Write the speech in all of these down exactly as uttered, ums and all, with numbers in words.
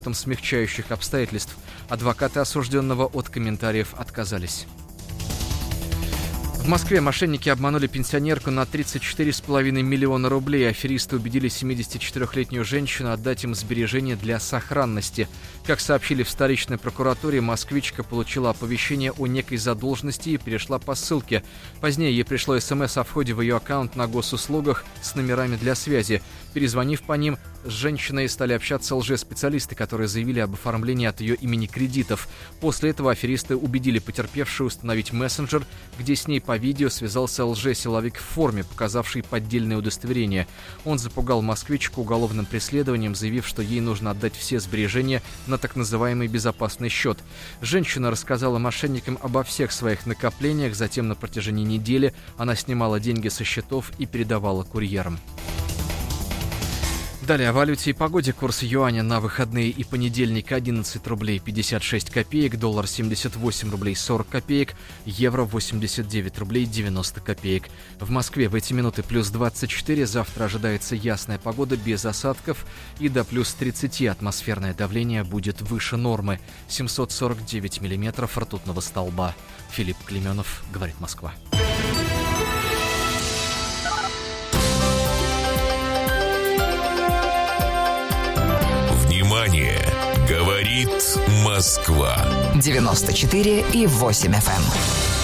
смягчающих обстоятельств. Адвокаты осужденного от комментариев отказались. В Москве мошенники обманули пенсионерку на тридцать четыре с половиной миллиона рублей. Аферисты убедили семидесятичетырёхлетнюю женщину отдать им сбережения для сохранности. Как сообщили в столичной прокуратуре, москвичка получила оповещение о некой задолженности и перешла по ссылке. Позднее ей пришло смс о входе в ее аккаунт на госуслугах с номерами для связи. Перезвонив по ним, с женщиной стали общаться лжеспециалисты, которые заявили об оформлении от ее имени кредитов. После этого аферисты убедили потерпевшую установить мессенджер, где с ней по видео связался лжесиловик в форме, показавший поддельное удостоверение. Он запугал москвичку уголовным преследованием, заявив, что ей нужно отдать все сбережения на так называемый безопасный счет. Женщина рассказала мошенникам обо всех своих накоплениях, затем на протяжении недели она снимала деньги со счетов и передавала курьерам. Далее о валюте и погоде. Курс юаня на выходные и понедельник: одиннадцать рублей пятьдесят шесть копеек, доллар семьдесят восемь рублей сорок копеек, евро восемьдесят девять рублей девяносто копеек. В Москве в эти минуты плюс двадцать четыре, завтра ожидается ясная погода без осадков и до плюс тридцати. Атмосферное давление будет выше нормы. семьсот сорок девять миллиметров ртутного столба. Филипп Клеменов, говорит Москва. Внимание! Говорит Москва. девяносто четыре и восемь эф эм.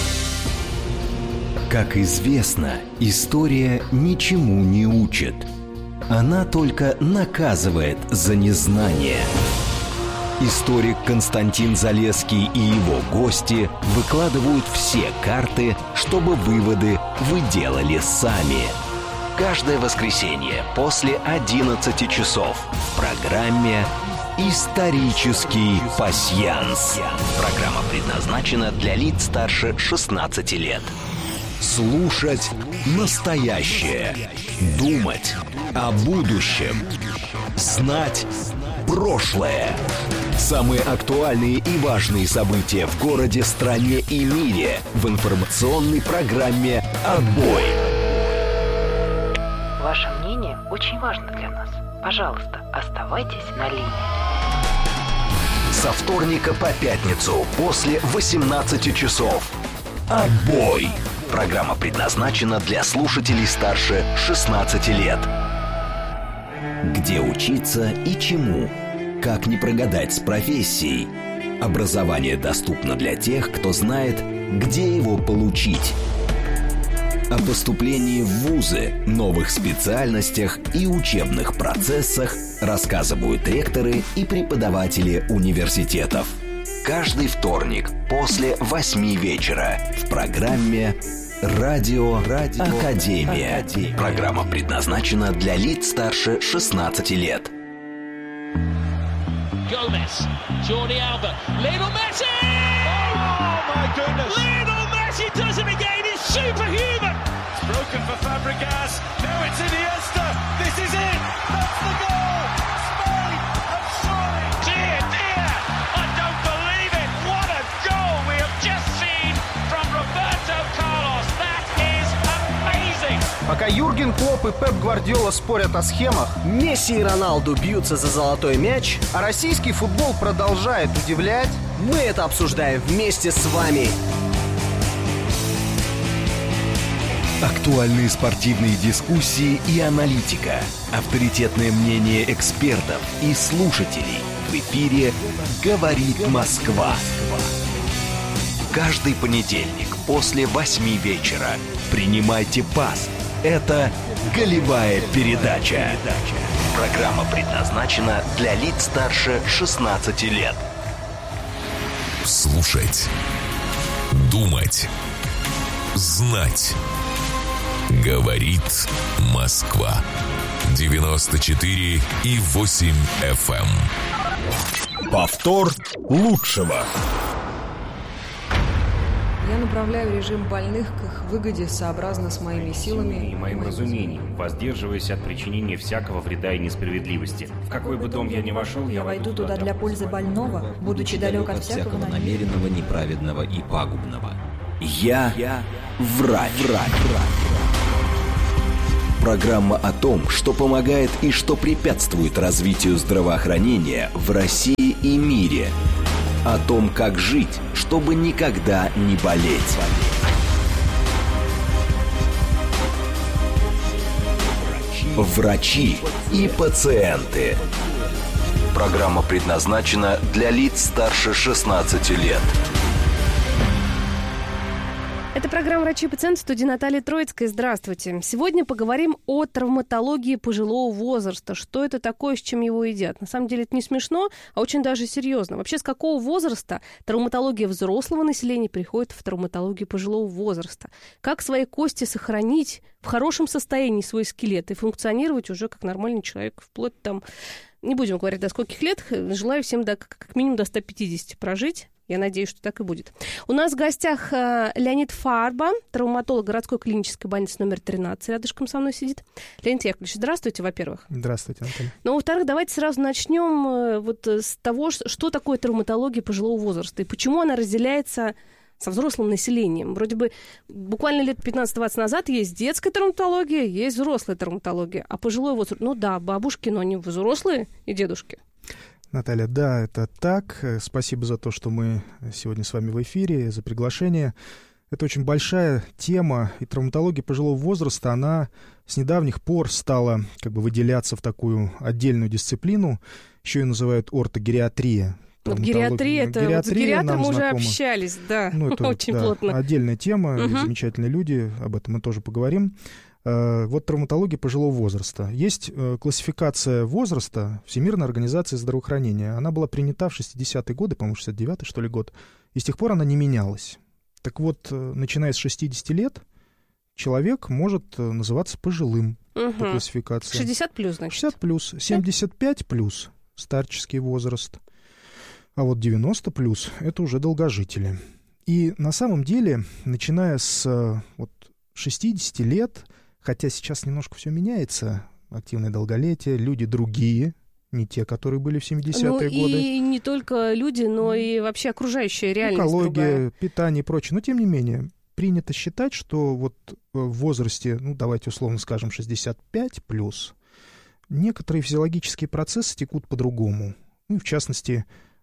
Как известно, история ничему не учит. Она только наказывает за незнание. Историк Константин Залесский и его гости выкладывают все карты, чтобы выводы вы делали сами. Каждое воскресенье после одиннадцати часов в программе «Исторический пасьянс». Программа предназначена для лиц старше шестнадцати лет. Слушать настоящее. Думать о будущем. Знать прошлое. Самые актуальные и важные события в городе, стране и мире в информационной программе «Отбой». Ваше мнение очень важно для нас. Пожалуйста, оставайтесь на линии. Со вторника по пятницу после восемнадцати часов. «Отбой». Программа предназначена для слушателей старше шестнадцати лет. Где учиться и чему? Как не прогадать с профессией? Образование доступно для тех, кто знает, где его получить. О поступлении в вузы, новых специальностях и учебных процессах рассказывают ректоры и преподаватели университетов. Каждый вторник после восьми вечера в программе «Радио, Радио Академия». Академия. Программа предназначена для лиц старше шестнадцати лет. Gomez, Jordi Alba, Lionel Messi! Oh my goodness! Lionel Messi does it again! It's superhuman! It's broken for Fabregas. Now it's Iniesta. This is it. That's the goal. Spain have scored. Dear, dear, I don't believe it. What a goal we have just seen from Roberto Carlos. That is amazing. Пока Юрген Клопп и Пеп Гвардиола спорят о схемах, Месси и Роналду бьются за золотой мяч, а российский футбол продолжает удивлять, мы это обсуждаем вместе с вами. Актуальные спортивные дискуссии и аналитика. Авторитетное мнение экспертов и слушателей. В эфире «Говорит Москва». Каждый понедельник после восьми вечера принимайте пас. Это «Голевая передача». Программа предназначена для лиц старше шестнадцати лет. Слушать. Думать. Знать. Говорит Москва. девяносто четыре и восемь эф эм. Повтор лучшего. Я направляю режим больных к их выгоде сообразно с моими силами и моим разумением, воздерживаясь от причинения всякого вреда и несправедливости. В какой бы дом я ни вошел, я, я войду туда для пользы больного, будучи далек от всякого намеренного, неправедного и пагубного. Я, я врач. врач. Программа о том, что помогает и что препятствует развитию здравоохранения в России и мире. О том, как жить, чтобы никогда не болеть. Врачи и пациенты. Программа предназначена для лиц старше шестнадцати лет. Это программа «Врачи и пациенты», в студии Наталья Троицкая. Здравствуйте. Сегодня поговорим о травматологии пожилого возраста. Что это такое, с чем его едят? На самом деле это не смешно, а очень даже серьезно. Вообще, с какого возраста травматология взрослого населения переходит в травматологию пожилого возраста? Как свои кости сохранить в хорошем состоянии, свой скелет, и функционировать уже как нормальный человек, вплоть там, не будем говорить до скольких лет, желаю всем до, как минимум до ста пятидесяти прожить. Я надеюсь, что так и будет. У нас в гостях э, Леонид Фарба, травматолог городской клинической больницы номер тринадцать, рядышком со мной сидит. Леонид Яковлевич, здравствуйте, во-первых. Здравствуйте, Наталья. Ну, во-вторых, давайте сразу начнем э, вот с того, что такое травматология пожилого возраста и почему она разделяется со взрослым населением. Вроде бы буквально лет пятнадцать-двадцать назад есть детская травматология, есть взрослая травматология, а пожилой возраст, ну да, бабушки, но они взрослые и дедушки. Наталья, да, это так. Спасибо за то, что мы сегодня с вами в эфире, за приглашение. Это очень большая тема, и травматология пожилого возраста, она с недавних пор стала как бы выделяться в такую отдельную дисциплину, еще ее называют ортогериатрия. Вот гериатрия, это гериатрия, вот с гериатром уже знакома. Общались, да, ну, это, очень да, плотно. Отдельная тема, угу. Замечательные люди, об этом мы тоже поговорим. Вот травматология пожилого возраста. Есть классификация возраста Всемирной организации здравоохранения. Она была принята в шестидесятые годы, по-моему, шестьдесят девятый, что ли, год. И с тех пор она не менялась. Так вот, начиная с шестидесяти лет, человек может называться пожилым угу. по классификации. шестьдесят плюс, значит. шестьдесят плюс. семьдесят пять плюс — старческий возраст. А вот девяносто плюс — это уже долгожители. И на самом деле, начиная с вот, шестидесяти лет, хотя сейчас немножко все меняется, активное долголетие, люди другие, не те, которые были в семидесятые ну, годы. И не только люди, но и вообще окружающая реальность Экология, другая. Питание и прочее. Но, тем не менее, принято считать, что вот в возрасте, ну, давайте условно скажем, шестьдесят пять плюс, некоторые физиологические процессы текут по-другому. Ну, и в частности,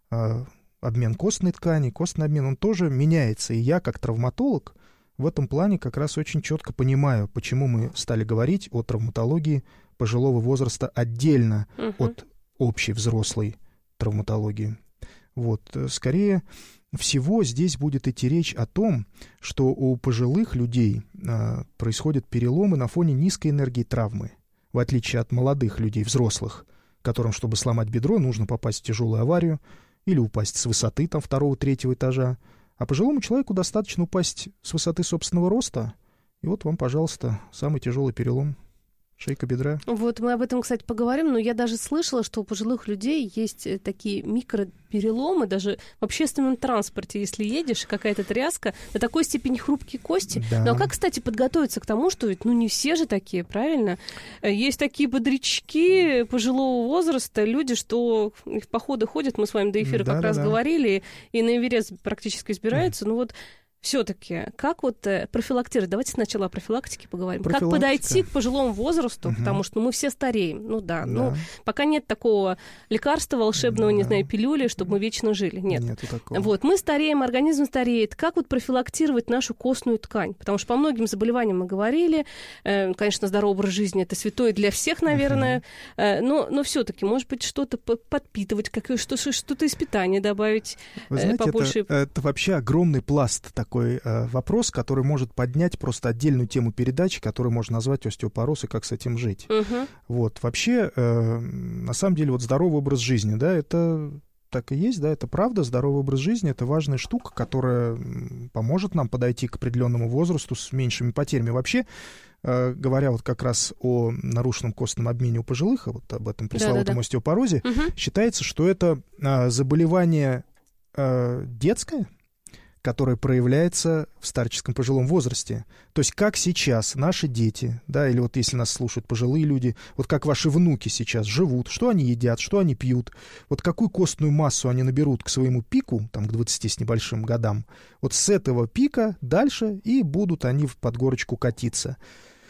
обмен костной ткани, костный обмен, он тоже меняется. И я, как травматолог, в этом плане как раз очень четко понимаю, почему мы стали говорить о травматологии пожилого возраста отдельно uh-huh. от общей взрослой травматологии. Вот. Скорее всего, здесь будет идти речь о том, что у пожилых людей а, происходят переломы на фоне низкой энергии травмы, в отличие от молодых людей, взрослых, которым, чтобы сломать бедро, нужно попасть в тяжелую аварию или упасть с высоты там, второго-третьего этажа. А пожилому человеку достаточно упасть с высоты собственного роста, и вот вам, пожалуйста, самый тяжелый перелом шейка бедра. Вот мы об этом, кстати, поговорим, но я даже слышала, что у пожилых людей есть такие микропереломы, даже в общественном транспорте, если едешь, какая-то тряска, до такой степени хрупкие кости. Да. Ну а как, кстати, подготовиться к тому, что ведь, ну, не все же такие, правильно? Есть такие бодрячки пожилого возраста, люди, что в походы ходят, мы с вами до эфира да, как да, раз да. говорили, и на Эверест практически избираются, mm. ну вот все-таки, как вот э, профилактировать? Давайте сначала о профилактике поговорим. Как подойти к пожилому возрасту, угу. потому что ну, мы все стареем. Ну да, да, ну пока нет такого лекарства волшебного, да. не знаю, пилюли, чтобы мы вечно жили. Нет. Нету такого. Вот, мы стареем, организм стареет. Как вот профилактировать нашу костную ткань? Потому что по многим заболеваниям мы говорили. Э, конечно, здоровый образ жизни — это святое для всех, наверное. Угу. Э, но но все-таки, может быть, что-то подпитывать, как, что, что-то из питания добавить. Вы знаете, э, побольше... это, это вообще огромный пласт такой вопрос, который может поднять просто отдельную тему передачи, которую можно назвать остеопороз и как с этим жить. Uh-huh. Вот. Вообще, э, на самом деле, вот здоровый образ жизни, да, это так и есть, да, это правда. Здоровый образ жизни — это важная штука, которая поможет нам подойти к определенному возрасту с меньшими потерями. Вообще, э, говоря вот как раз о нарушенном костном обмене у пожилых, вот об этом пресловутом Да-да-да. остеопорозе, uh-huh. считается, что это э, заболевание э, детское, которое проявляется в старческом пожилом возрасте. То есть как сейчас наши дети, да, или вот если нас слушают пожилые люди, вот как ваши внуки сейчас живут, что они едят, что они пьют, вот какую костную массу они наберут к своему пику, там, к двадцати с небольшим годам, вот с этого пика дальше и будут они под горочку катиться.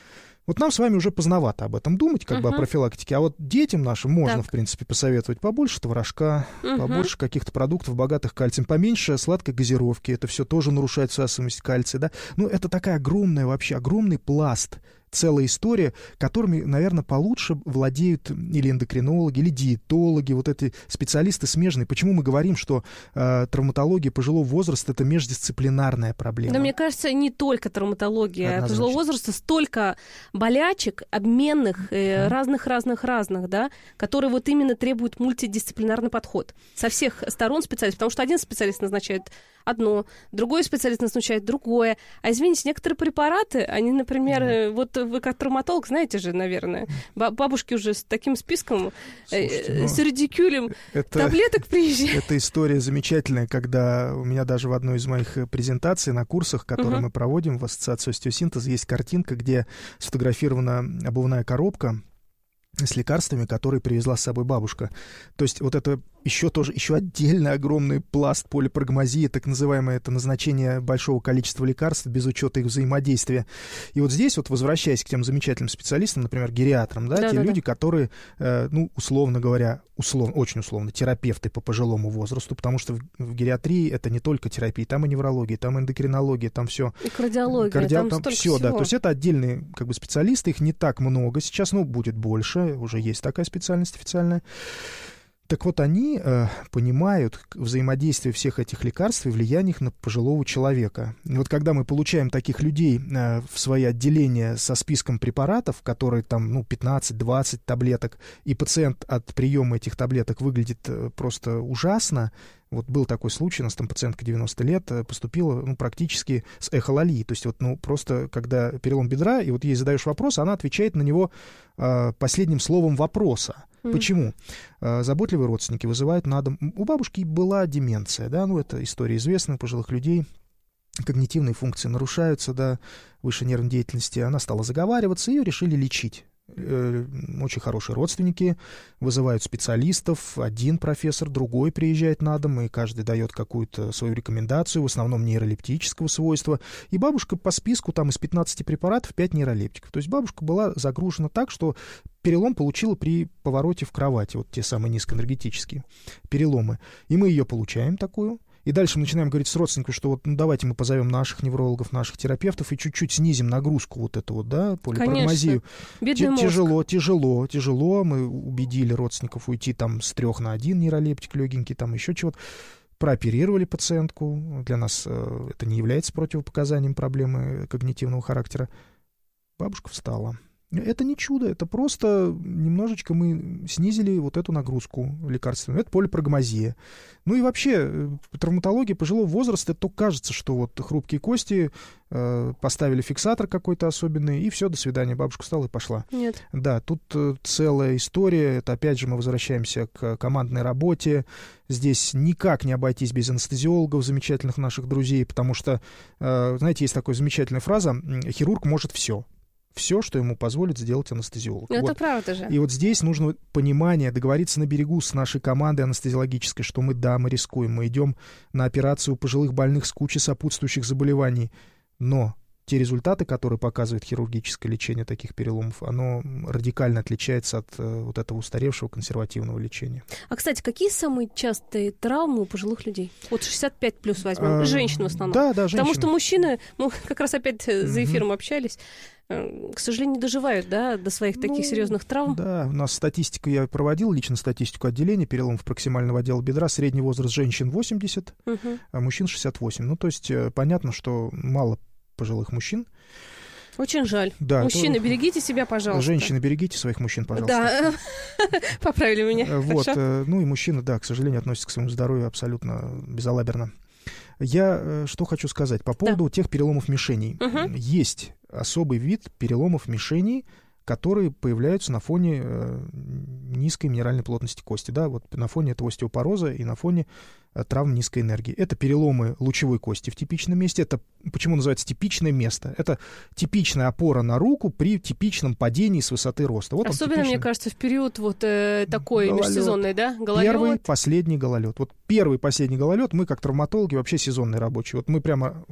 Вот нам с вами уже поздновато об этом думать, как uh-huh. бы о профилактике, а вот детям нашим можно, так. в принципе, посоветовать побольше творожка, uh-huh. побольше каких-то продуктов, богатых кальцием, поменьше сладкой газировки, это все тоже нарушает всасываемость кальция, да. Ну, это такая огромная вообще, огромный пласт, целая история, которыми, наверное, получше владеют или эндокринологи, или диетологи, вот эти специалисты смежные. Почему мы говорим, что э, травматология пожилого возраста — это междисциплинарная проблема? Да, мне кажется, не только травматология Однозначно. Пожилого возраста, столько болячек, обменных, э, разных-разных-разных, да, которые вот именно требуют мультидисциплинарный подход со всех сторон специалистов, потому что один специалист назначает одно, другой специалист назначает другое. А, извините, некоторые препараты, они, например, mm. вот вы как травматолог знаете же, наверное, бабушки уже с таким списком, Слушайте, э, с редикюлем это, таблеток приезжают. Это история замечательная, когда у меня даже в одной из моих презентаций на курсах, которые uh-huh. мы проводим в Ассоциации остеосинтеза, есть картинка, где сфотографирована обувная коробка с лекарствами, которые привезла с собой бабушка. То есть вот это еще тоже, еще отдельный огромный пласт полипрагмазии, так называемое, это назначение большого количества лекарств без учета их взаимодействия. И вот здесь, вот возвращаясь к тем замечательным специалистам, например, гериатрам, да, да те да, люди, да. которые, э, ну, условно говоря, условно, очень условно, терапевты по пожилому возрасту, потому что в, в гериатрии это не только терапия, там и неврология, там и эндокринология, там все. И кардиология, Карди... там, там столько все, всего. Да, то есть это отдельные как бы специалисты, их не так много сейчас, но будет больше, уже есть такая специальность официальная. Так вот, они э, понимают взаимодействие всех этих лекарств и влияние их на пожилого человека. И вот когда мы получаем таких людей э, в свои отделения со списком препаратов, которые там, ну, пятнадцать-двадцать таблеток, и пациент от приема этих таблеток выглядит э, просто ужасно. Вот был такой случай, у нас там пациентка девяносто лет поступила, ну, практически с эхололией. То есть вот, ну, просто когда перелом бедра, и вот ей задаешь вопрос, она отвечает на него э, последним словом вопроса. Mm. Почему? Э, заботливые родственники вызывают на дом. У бабушки была деменция, да, ну, это история известная у пожилых людей. Когнитивные функции нарушаются, да, выше нервной деятельности. Она стала заговариваться, ее решили лечить. Очень хорошие родственники вызывают специалистов, один профессор, другой приезжает на дом, и каждый дает какую-то свою рекомендацию, в основном нейролептического свойства, и бабушка по списку там из пятнадцати препаратов пять нейролептиков. То есть бабушка была загружена так, что перелом получила при повороте в кровати, вот те самые низкоэнергетические переломы, и мы ее получаем такую. И дальше мы начинаем говорить с родственниками, что вот, ну, давайте мы позовем наших неврологов, наших терапевтов и чуть-чуть снизим нагрузку вот эту вот, да, полипрагмазию. Бедный тяжело, мозг. тяжело, тяжело. Мы убедили родственников уйти там с трех на один нейролептик легенький, там еще чего-то. Прооперировали пациентку. Для нас э, это не является противопоказанием проблемы когнитивного характера. Бабушка встала. Это не чудо, это просто немножечко мы снизили вот эту нагрузку лекарственную. Это полипрагмазия. Ну и вообще, травматология пожилого возраста, это только кажется, что вот хрупкие кости, э, поставили фиксатор какой-то особенный, и все, до свидания, бабушка встала и пошла. Нет. Да, тут э, целая история, это опять же мы возвращаемся к командной работе. Здесь никак не обойтись без анестезиологов, замечательных наших друзей, потому что, э, знаете, есть такая замечательная фраза: хирург может все. Все, что ему позволит сделать анестезиолог. Это вот. правда же. И вот здесь нужно понимание, договориться на берегу с нашей командой анестезиологической, что мы, да, мы рискуем, мы идем на операцию у пожилых больных с кучей сопутствующих заболеваний, но те результаты, которые показывает хирургическое лечение таких переломов, оно радикально отличается от э, вот этого устаревшего консервативного лечения. А, кстати, какие самые частые травмы у пожилых людей? Вот шестьдесят пять плюс возьмем, а, женщины в основном. Да, да, женщины. Потому что мужчины, мы как раз опять за эфиром mm-hmm. общались, к сожалению, не доживают, да, до своих таких ну, серьезных травм. Да, у нас статистику, я проводил лично статистику отделения переломов проксимального отдела бедра, средний возраст женщин восемьдесят, uh-huh. а мужчин шестьдесят восемь. Ну, то есть понятно, что мало пожилых мужчин. Очень жаль. Да, Мужчины, то... берегите себя, пожалуйста. Женщины, берегите своих мужчин, пожалуйста. Да, поправили меня. Вот, ну и мужчины, да, к сожалению, относятся к своему здоровью абсолютно безалаберно. Я что хочу сказать по поводу да. тех переломов мишеней. Угу. Есть особый вид переломов мишеней, которые появляются на фоне э, низкой минеральной плотности кости, да, вот на фоне этого остеопороза и на фоне э, травм низкой энергии. Это переломы лучевой кости в типичном месте. Это почему называется типичное место? Это типичная опора на руку при типичном падении с высоты роста. Вот особенно, мне кажется, в период вот э, такой гололед. Межсезонный, да, гололед. Первый, последний гололед. Вот первый, последний гололед мы, как травматологи, вообще сезонные рабочие. Вот мы прямо вот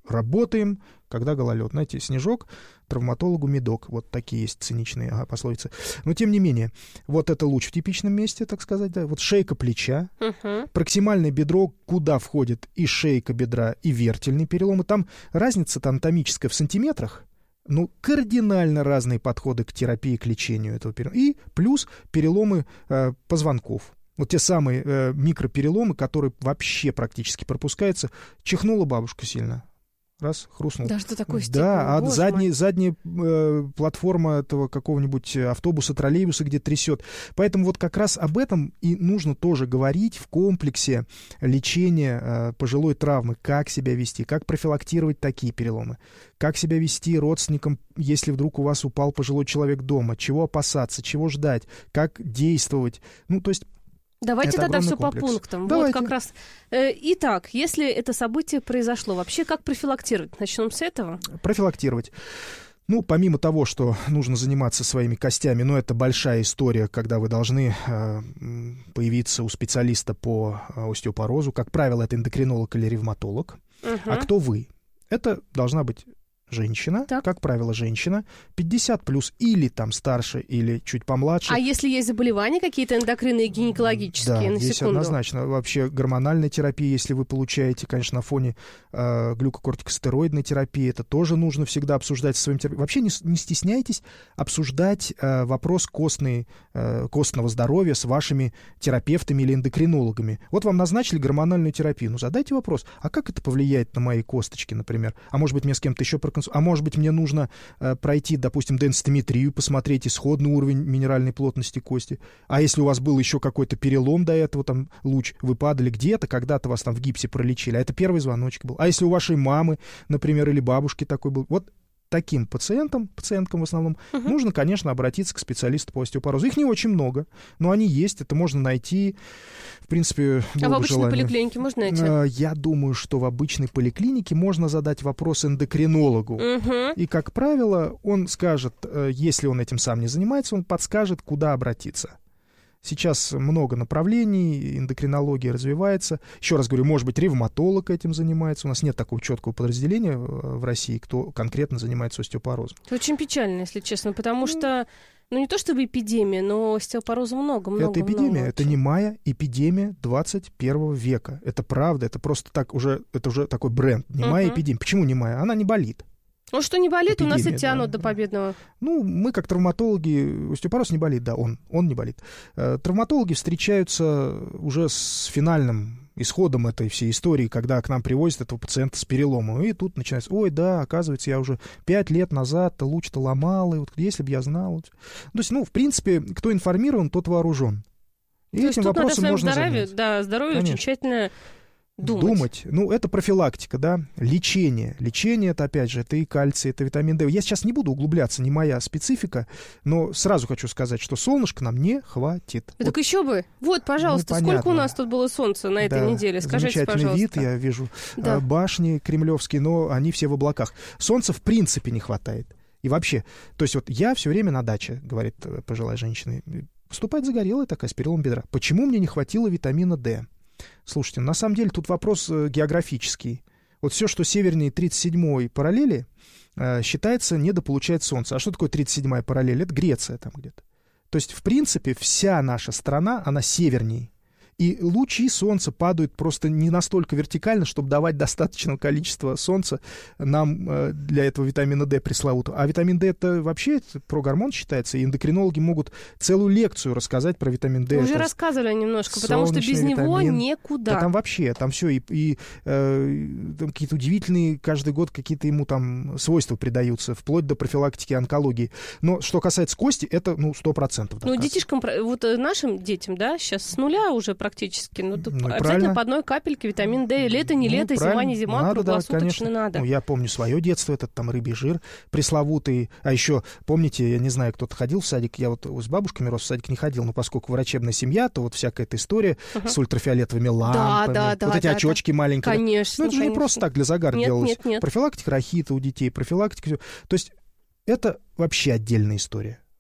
работаем, когда гололед. Знаете, снежок, травматологу медок. Вот такие есть циничные ага, пословицы. Но, тем не менее, вот это луч в типичном месте, так сказать. Да. Вот шейка плеча, uh-huh. проксимальное бедро, куда входит и шейка бедра, и вертельный перелом. И там разница-то анатомическая в сантиметрах. Ну, кардинально разные подходы к терапии, к лечению этого перелома. И плюс переломы э, позвонков. Вот те самые э, микропереломы, которые вообще практически пропускаются. Чихнула бабушка сильно. Раз, хрустнул. Да, что такое стекло? Да, а задний, задняя э, платформа этого какого-нибудь автобуса, троллейбуса, где трясет. Поэтому вот как раз об этом и нужно тоже говорить в комплексе лечения э, пожилой травмы. Как себя вести, как профилактировать такие переломы, как себя вести родственникам, если вдруг у вас упал пожилой человек дома, чего опасаться, чего ждать, как действовать. Ну, то есть... Давайте это тогда все комплекс. по пунктам. Давайте. Вот как раз. Итак, если это событие произошло, вообще как профилактировать? Начнем с этого. Профилактировать. Ну, помимо того, что нужно заниматься своими костями, но это большая история, когда вы должны э, появиться у специалиста по остеопорозу. Как правило, это эндокринолог или ревматолог. Uh-huh. А кто вы? Это должна быть женщина, так. как правило, женщина, пятьдесят плюс или там старше, или чуть помладше. А если есть заболевания какие-то эндокринные, гинекологические, да, на здесь секунду? Однозначно. Вообще гормональная терапия, если вы получаете, конечно, на фоне э, глюкокортикостероидной терапии, это тоже нужно всегда обсуждать со своим терапевтом. Вообще не, не стесняйтесь обсуждать э, вопрос костной, э, костного здоровья с вашими терапевтами или эндокринологами. Вот вам назначили гормональную терапию. Ну, задайте вопрос, а как это повлияет на мои косточки, например? А может быть, мне с кем-то еще проконсультироваться? А может быть, мне нужно э, пройти, допустим, денситометрию, посмотреть исходный уровень минеральной плотности кости. А если у вас был еще какой-то перелом до этого, там, луч, вы падали где-то, когда-то вас там в гипсе пролечили, а это первый звоночек был. А если у вашей мамы, например, или бабушки такой был, вот таким пациентам, пациенткам в основном, uh-huh. нужно, конечно, обратиться к специалисту по остеопорозу. Их не очень много, но они есть, это можно найти, в принципе, было А в бы обычной желание. поликлинике можно найти? Я думаю, что в обычной поликлинике можно задать вопрос эндокринологу. Uh-huh. И, как правило, он скажет, если он этим сам не занимается, он подскажет, куда обратиться. Сейчас много направлений, эндокринология развивается. Еще раз говорю, может быть, ревматолог этим занимается. У нас нет такого четкого подразделения в России, кто конкретно занимается остеопорозом. Это очень печально, если честно, потому что, ну, не то чтобы эпидемия, но остеопороза много-много. Это эпидемия, много это немая эпидемия двадцать первого века. Это правда, это просто так уже, это уже такой бренд. Немая uh-huh. эпидемия. Почему немая? Она не болит. Ну, что не болит, эпидемия, у нас и тянут да. до победного. Ну, мы, как травматологи, остеопороз не болит, да, он, он не болит. Травматологи встречаются уже с финальным исходом этой всей истории, когда к нам привозят этого пациента с переломом. И тут начинается, ой, да, оказывается, я уже пять лет назад луч-то ломал, и вот если бы я знал. То есть, ну, в принципе, кто информирован, тот вооружен. И То этим есть тут вопросом надо можно здоровье, заняться. да, здоровье очень тщательно думать. Думать. Ну, это профилактика, да, лечение. Лечение, это, опять же, это и кальций, это витамин D. Я сейчас не буду углубляться, не моя специфика, но сразу хочу сказать, что солнышка нам не хватит. Так вот. Еще бы. Вот, пожалуйста, ну, сколько у нас тут было солнца на этой да, неделе? Скажите, замечательный пожалуйста. вид, я вижу. Да. Башни кремлевские, но они все в облаках. Солнца в принципе не хватает. И вообще, то есть вот я все время на даче, говорит пожилая женщина, выступает загорелая такая, с переломом бедра. Почему мне не хватило витамина D? Слушайте, на самом деле тут вопрос географический. Вот все, что севернее тридцать седьмой параллели, считается, недополучает солнце. А что такое тридцать седьмая параллель? Это Греция там где-то. То есть, в принципе, вся наша страна, она севернее. И лучи солнца падают просто не настолько вертикально, чтобы давать достаточного количества солнца нам э, для этого витамина D пресловутого. А витамин D это вообще это прогормон считается, и эндокринологи могут целую лекцию рассказать про витамин D. Вы уже это рассказывали немножко, потому что без него витамин. никуда. Да там вообще, там все, и, и э, там какие-то удивительные, каждый год какие-то ему там свойства придаются, вплоть до профилактики онкологии. Но что касается кости, это, ну, сто процентов. Ну, детишкам, вот нашим детям, да, сейчас с нуля уже практически. Ну, ну обязательно правильно. По одной капельке витамин D. Лето, не ну, лето, правильно. зима, не зима, надо, круглосуточно да, надо. Ну, я помню свое детство, этот там рыбий жир пресловутый. А еще, помните, я не знаю, кто-то ходил в садик, я вот с бабушками рос, в садик не ходил, но поскольку врачебная семья, то вот всякая эта история uh-huh. с ультрафиолетовыми лампами, да, да, вот да, эти да, очечки да. маленькие. Конечно, ну, это же конечно. не просто так для загара нет, делалось. Нет, нет. Профилактика рахита у детей, профилактика... То есть это вообще отдельная история.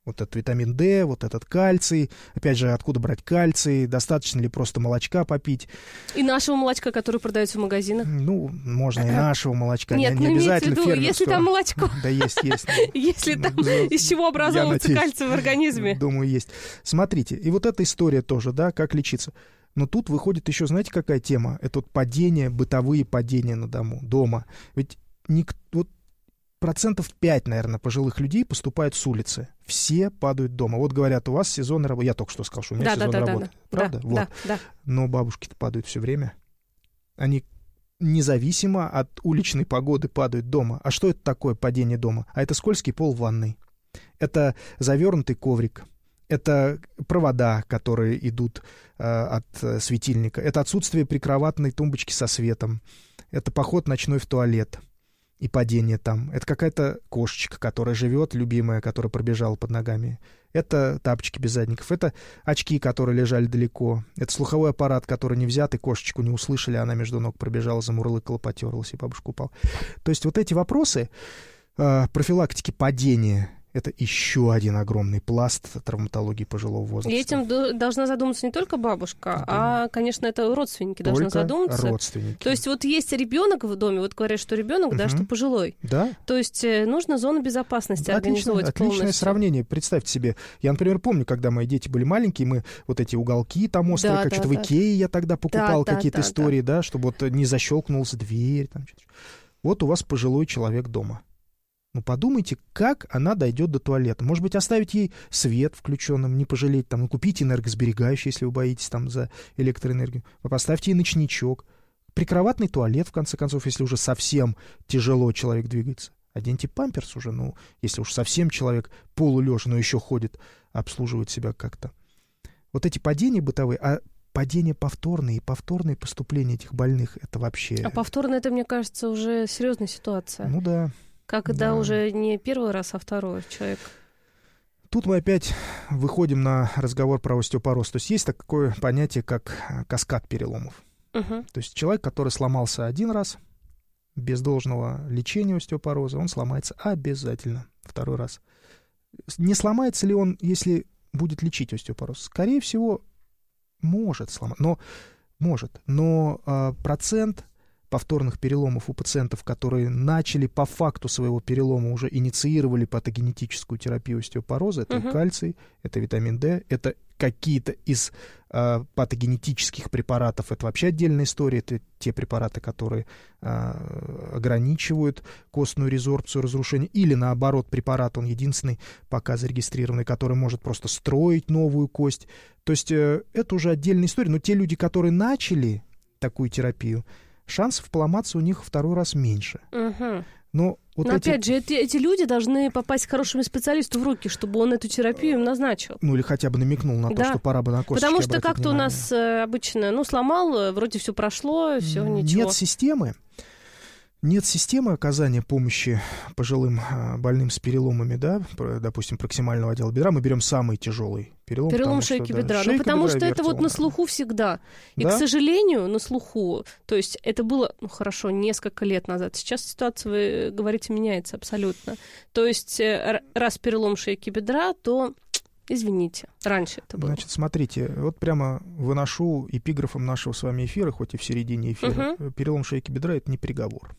Вот этот витамин D, вот этот кальций. Опять же, откуда брать кальций? Достаточно ли просто молочка попить? И нашего молочка, которое продается в магазинах? Ну, можно и нашего молочка. Нет, не, не ну обязательно имейте в виду, если там молочко. Да есть, есть. Если там из чего образовывается кальций в организме. Думаю, есть. Смотрите, и вот эта история тоже, да, как лечиться. Но тут выходит еще, знаете, какая тема? Это вот падение, бытовые падения на дому, дома. Ведь никто, вот процентов пять, наверное, пожилых людей поступают с улицы. Все падают дома. Вот говорят, у вас сезонная работа. Я только что сказал, что у меня да, сезонная да, работа. Да, Правда? Да, вот. да, да. Но бабушки-то падают все время. Они независимо от уличной погоды падают дома. А что это такое падение дома? А это скользкий пол в ванной. Это завернутый коврик. Это провода, которые идут э, от э, светильника. Это отсутствие прикроватной тумбочки со светом. Это поход ночной в туалет и падение там. Это какая-то кошечка, которая живет, любимая, которая пробежала под ногами. Это тапочки без задников. Это очки, которые лежали далеко. Это слуховой аппарат, который не взят, и кошечку не услышали, она между ног пробежала, замурлыкала, потерлась, и бабушка упала. То есть вот эти вопросы э, профилактики падения — это еще один огромный пласт травматологии пожилого возраста. И этим должна задуматься не только бабушка, да. а, конечно, это родственники только должны задуматься. Родственники. То есть вот есть ребенок в доме, вот говорят, что ребенок, угу. да, что пожилой. Да. То есть нужно зону безопасности Отлично, организовать отличное полностью. сравнение. Представьте себе, я, например, помню, когда мои дети были маленькие, мы вот эти уголки там острые, да, как да, что-то да. в Икее я тогда покупал, да, какие-то да, истории, да. да, чтобы вот не защелкнулась дверь. Там, вот у вас пожилой человек дома. Ну, подумайте, как она дойдет до туалета. Может быть, оставить ей свет включенным, не пожалеть, там, ну, купите энергосберегающий, если вы боитесь там за электроэнергию. Поставьте ей ночничок. Прикроватный туалет, в конце концов, если уже совсем тяжело человек двигается. Оденьте памперс уже, ну, если уж совсем человек полулежа, но еще ходит, обслуживает себя как-то. Вот эти падения бытовые, а падения повторные и повторные поступления этих больных, это вообще... А повторно это, мне кажется, уже серьезная ситуация. Ну да. Когда да. уже не первый раз, а второй человек. Тут мы опять выходим на разговор про остеопороз. То есть есть такое понятие, как каскад переломов. Угу. То есть человек, который сломался один раз, без должного лечения остеопороза, он сломается обязательно второй раз. Не сломается ли он, если будет лечить остеопороз? Скорее всего, может сломаться. Но, может. Но а, процент повторных переломов у пациентов, которые начали по факту своего перелома, уже инициировали патогенетическую терапию остеопороза, это uh-huh. кальций, это витамин D, это какие-то из э, патогенетических препаратов, это вообще отдельная история, это те препараты, которые э, ограничивают костную резорбцию, разрушение, или наоборот, препарат, он единственный пока зарегистрированный, который может просто строить новую кость. То есть э, это уже отдельная история, но те люди, которые начали такую терапию, шансов поломаться у них второй раз меньше. Угу. Но, вот Но эти... опять же, эти, эти люди должны попасть к хорошему специалисту в руки, чтобы он эту терапию им назначил. Ну или хотя бы намекнул на то, да. что пора бы на косточки Потому что обратить как-то внимание. у нас э, обычно, ну, сломал, вроде все прошло, все, ничего. Нет системы. Нет системы оказания помощи пожилым больным с переломами, да, допустим, проксимального отдела бедра. Мы берем самый тяжелый перелом. Перелом шейки что, бедра. Да, ну, потому бедра что это вот на слуху всегда. И, да? к сожалению, на слуху. То есть это было, ну, хорошо, несколько лет назад. Сейчас ситуация, вы говорите, меняется абсолютно. То есть раз перелом шейки бедра, то... Извините, раньше это было. Значит, смотрите, вот прямо выношу эпиграфом нашего с вами эфира, хоть и в середине эфира. Uh-huh. Перелом шейки бедра — это не приговор.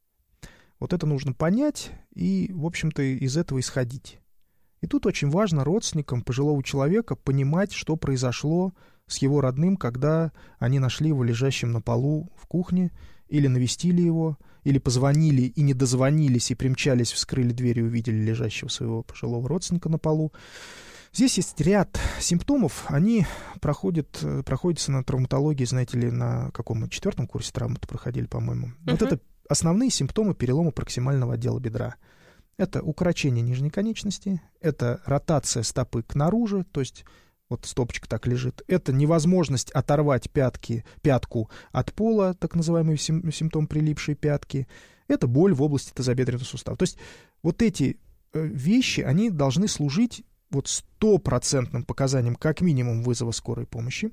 Вот это нужно понять и, в общем-то, из этого исходить. И тут очень важно родственникам пожилого человека понимать, что произошло с его родным, когда они нашли его лежащим на полу в кухне, или навестили его, или позвонили и не дозвонились, и примчались, вскрыли дверь и увидели лежащего своего пожилого родственника на полу. Здесь есть ряд симптомов, они проходят, проходятся на травматологии, знаете ли, на каком мы четвертом курсе травмы-то проходили, по-моему. Uh-huh. Вот это основные симптомы перелома проксимального отдела бедра. Это укорочение нижней конечности, это ротация стопы к наружу, то есть вот стопочка так лежит. Это невозможность оторвать пятки, пятку от пола, так называемый сим, симптом прилипшей пятки. Это боль в области тазобедренного сустава. То есть вот эти вещи, они должны служить вот стопроцентным показанием как минимум вызова скорой помощи.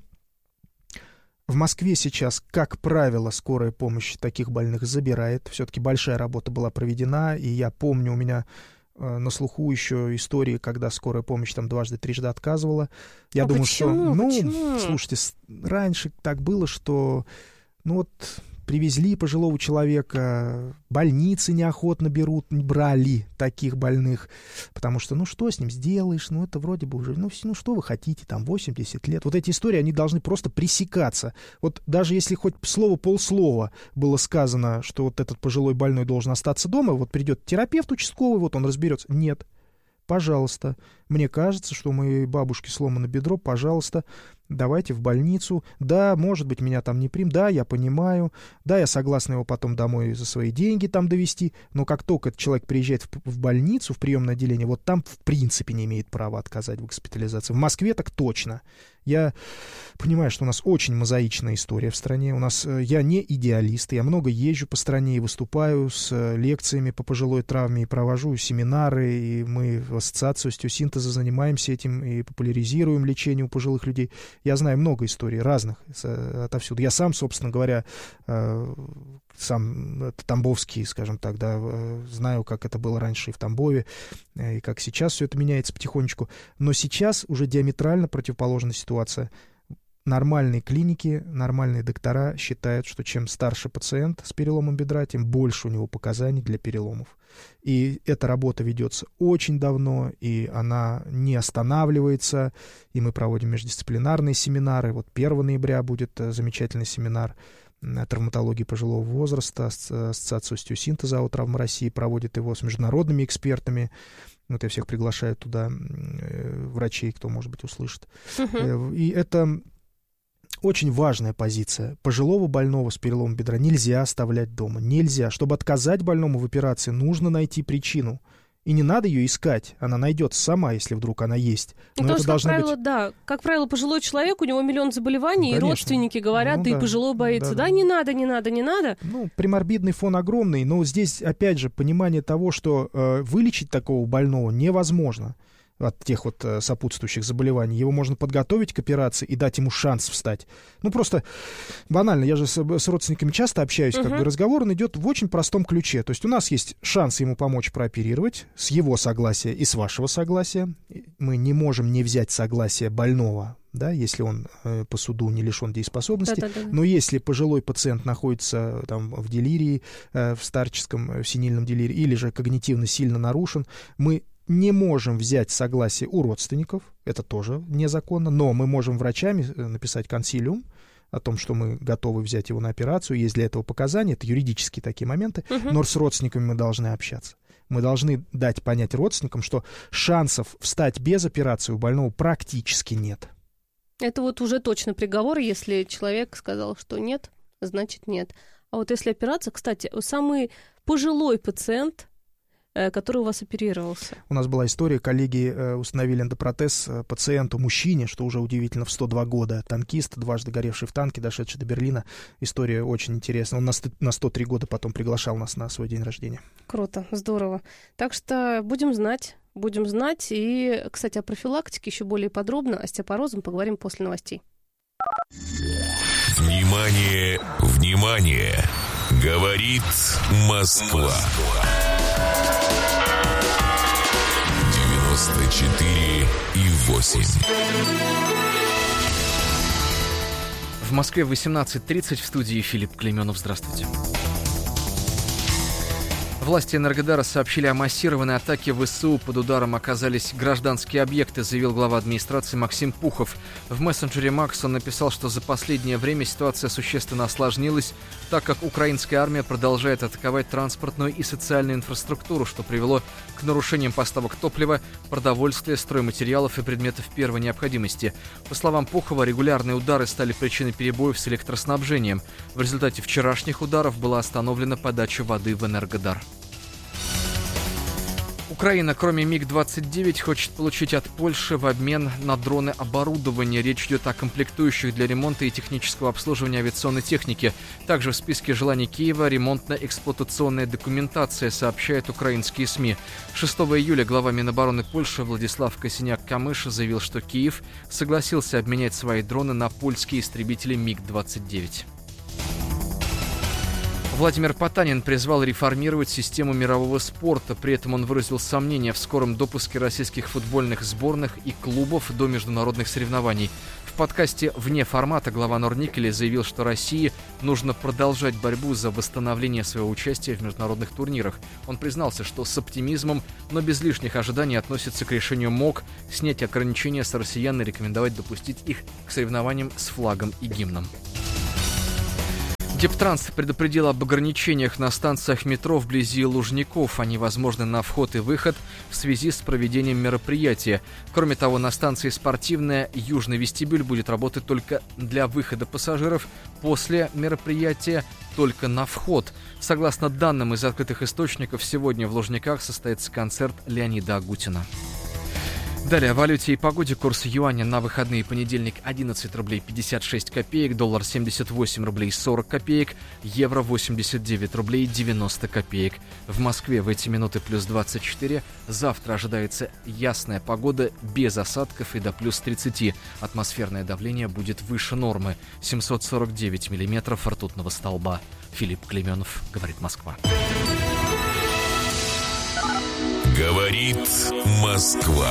В Москве сейчас, как правило, скорая помощь таких больных забирает. Все-таки большая работа была проведена, и я помню, у меня На слуху еще истории, когда скорая помощь там дважды, трижды отказывала. Я а думаю, почему? что... Ну, почему? слушайте, раньше так было, что... Ну вот привезли пожилого человека, больницы неохотно берут, брали таких больных, потому что, ну что с ним сделаешь, ну это вроде бы уже, ну, ну что вы хотите, там восемьдесят лет. Вот эти истории, они должны просто пресекаться. Вот даже если хоть слово-полслова было сказано, что вот этот пожилой больной должен остаться дома, вот придет терапевт участковый, вот он разберется. Нет. Пожалуйста, мне кажется, что у моей бабушки сломано бедро, пожалуйста, давайте в больницу. Да, может быть, меня там не примут, да, я понимаю, да, я согласна его потом домой за свои деньги там довести, но как только этот человек приезжает в, в больницу, в приемное отделение, вот там в принципе не имеет права отказать в госпитализации. В Москве так точно. Я понимаю, что у нас очень мозаичная история в стране. У нас, я не идеалист, я много езжу по стране и выступаю с лекциями по пожилой травме, и провожу семинары, и мы в ассоциации остеосинтеза занимаемся этим и популяризируем лечение у пожилых людей. Я знаю много историй разных отовсюду. Я сам, собственно говоря, сам тамбовский, скажем так, да, знаю, как это было раньше и в Тамбове, и как сейчас все это меняется потихонечку. Но сейчас уже диаметрально противоположная ситуация. Нормальные клиники, нормальные доктора считают, что чем старше пациент с переломом бедра, тем больше у него показаний для переломов. И эта работа ведется очень давно, и она не останавливается, и мы проводим междисциплинарные семинары. Вот первого ноября будет замечательный семинар травматологии пожилого возраста, Ассоциация остеосинтеза АО «Травма России» проводит его с международными экспертами. Вот я всех приглашаю туда, врачей, кто, может быть, услышит. Uh-huh. И это очень важная позиция. Пожилого больного с переломом бедра нельзя оставлять дома. Нельзя. Чтобы отказать больному в операции, нужно найти причину. И не надо ее искать, она найдется сама, если вдруг она есть. Но Потому это что, как правило, быть... да, как правило, пожилой человек, у него миллион заболеваний, ну, и родственники говорят, ну, да, и пожилой боится. Да, да, да, не надо, не надо, не надо. Ну, приморбидный фон огромный, но здесь, опять же, понимание того, что э, вылечить такого больного невозможно от тех вот э, сопутствующих заболеваний. Его можно подготовить к операции и дать ему шанс встать. Ну, просто банально, я же с, с родственниками часто общаюсь, uh-huh. как бы разговор он идет в очень простом ключе. То есть у нас есть шанс ему помочь прооперировать с его согласия и с вашего согласия. Мы не можем не взять согласие больного, да, если он э, по суду не лишен дееспособности. Да-да-да. Но если пожилой пациент находится там в делирии, э, в старческом, в сенильном делирии, или же когнитивно сильно нарушен, мы не можем взять согласие у родственников, это тоже незаконно, но мы можем врачами написать консилиум о том, что мы готовы взять его на операцию, есть для этого показания, это юридические такие моменты, uh-huh. но с родственниками мы должны общаться. Мы должны дать понять родственникам, что шансов встать без операции у больного практически нет. Это вот уже точно приговор, если человек сказал, что нет, значит нет. А вот если операция, кстати, самый пожилой пациент, который у вас оперировался. У нас была история, коллеги установили эндопротез пациенту, мужчине, что уже удивительно, в сто два года, танкист, дважды горевший в танке, дошедший до Берлина. История очень интересная. Он на сто три года потом приглашал нас на свой день рождения. Круто, здорово. Так что будем знать, будем знать. И, кстати, о профилактике еще более подробно, остеопорозом поговорим после новостей. Внимание, внимание! Говорит Москва. девяносто четыре и восемь. В Москве восемнадцать тридцать, в студии Филипп Клейменов. Здравствуйте. Власти Энергодара сообщили о массированной атаке ВСУ. Под ударом оказались гражданские объекты, заявил глава администрации Максим Пухов. В мессенджере Макс он написал, что за последнее время ситуация существенно осложнилась, так как украинская армия продолжает атаковать транспортную и социальную инфраструктуру, что привело к нарушениям поставок топлива, продовольствия, стройматериалов и предметов первой необходимости. По словам Пухова, регулярные удары стали причиной перебоев с электроснабжением. В результате вчерашних ударов была остановлена подача воды в Энергодар. Украина, кроме миг двадцать девять, хочет получить от Польши в обмен на дроны оборудование. Речь идет о комплектующих для ремонта и технического обслуживания авиационной техники. Также в списке желаний Киева ремонтно-эксплуатационная документация, сообщают украинские СМИ. шестого июля глава Минобороны Польши Владислав Косиняк-Камыш заявил, что Киев согласился обменять свои дроны на польские истребители миг двадцать девять. Владимир Потанин призвал реформировать систему мирового спорта. При этом он выразил сомнения в скором допуске российских футбольных сборных и клубов до международных соревнований. В подкасте «Вне формата» глава Норникеля заявил, что России нужно продолжать борьбу за восстановление своего участия в международных турнирах. Он признался, что с оптимизмом, но без лишних ожиданий относится к решению МОК снять ограничения с россиян и рекомендовать допустить их к соревнованиям с флагом и гимном. Дептранс предупредил об ограничениях на станциях метро вблизи Лужников. Они возможны на вход и выход в связи с проведением мероприятия. Кроме того, на станции «Спортивная» южный вестибюль будет работать только для выхода пассажиров. После мероприятия только на вход. Согласно данным из открытых источников, сегодня в Лужниках состоится концерт Леонида Агутина. Далее о валюте и погоде. Курс юаня на выходные: понедельник одиннадцать рублей пятьдесят шесть копеек, доллар семьдесят восемь рублей сорок копеек, евро восемьдесят девять рублей девяносто копеек. В Москве в эти минуты плюс двадцать четыре. Завтра ожидается ясная погода без осадков и до плюс тридцать. Атмосферное давление будет выше нормы. семьсот сорок девять миллиметров ртутного столба. Филипп Клеменов, говорит Москва. Говорит Москва.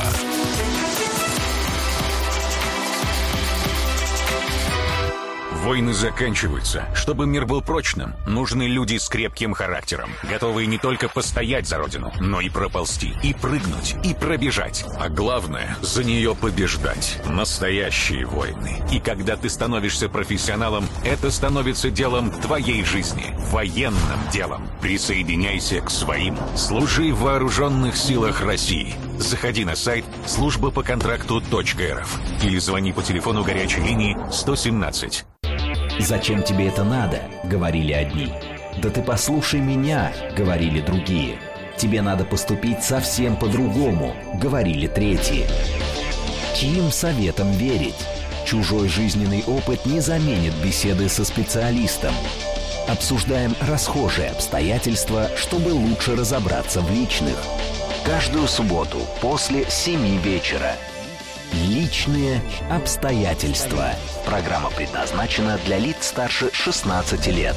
Войны заканчиваются. Чтобы мир был прочным, нужны люди с крепким характером, готовые не только постоять за родину, но и проползти, и прыгнуть, и пробежать. А главное, за нее побеждать. Настоящие войны. И когда ты становишься профессионалом, это становится делом твоей жизни. Военным делом. Присоединяйся к своим. Служи в вооруженных силах России. Заходи на сайт служба по контракту точка эр эф или звони по телефону горячей линии сто семнадцать. «Зачем тебе это надо?» — говорили одни. «Да ты послушай меня!» — говорили другие. «Тебе надо поступить совсем по-другому!» — говорили третьи. Чьим советом верить? Чужой жизненный опыт не заменит беседы со специалистом. Обсуждаем расхожие обстоятельства, чтобы лучше разобраться в личных. Каждую субботу после семи вечера. Личные обстоятельства. Программа предназначена для лиц старше шестнадцати лет.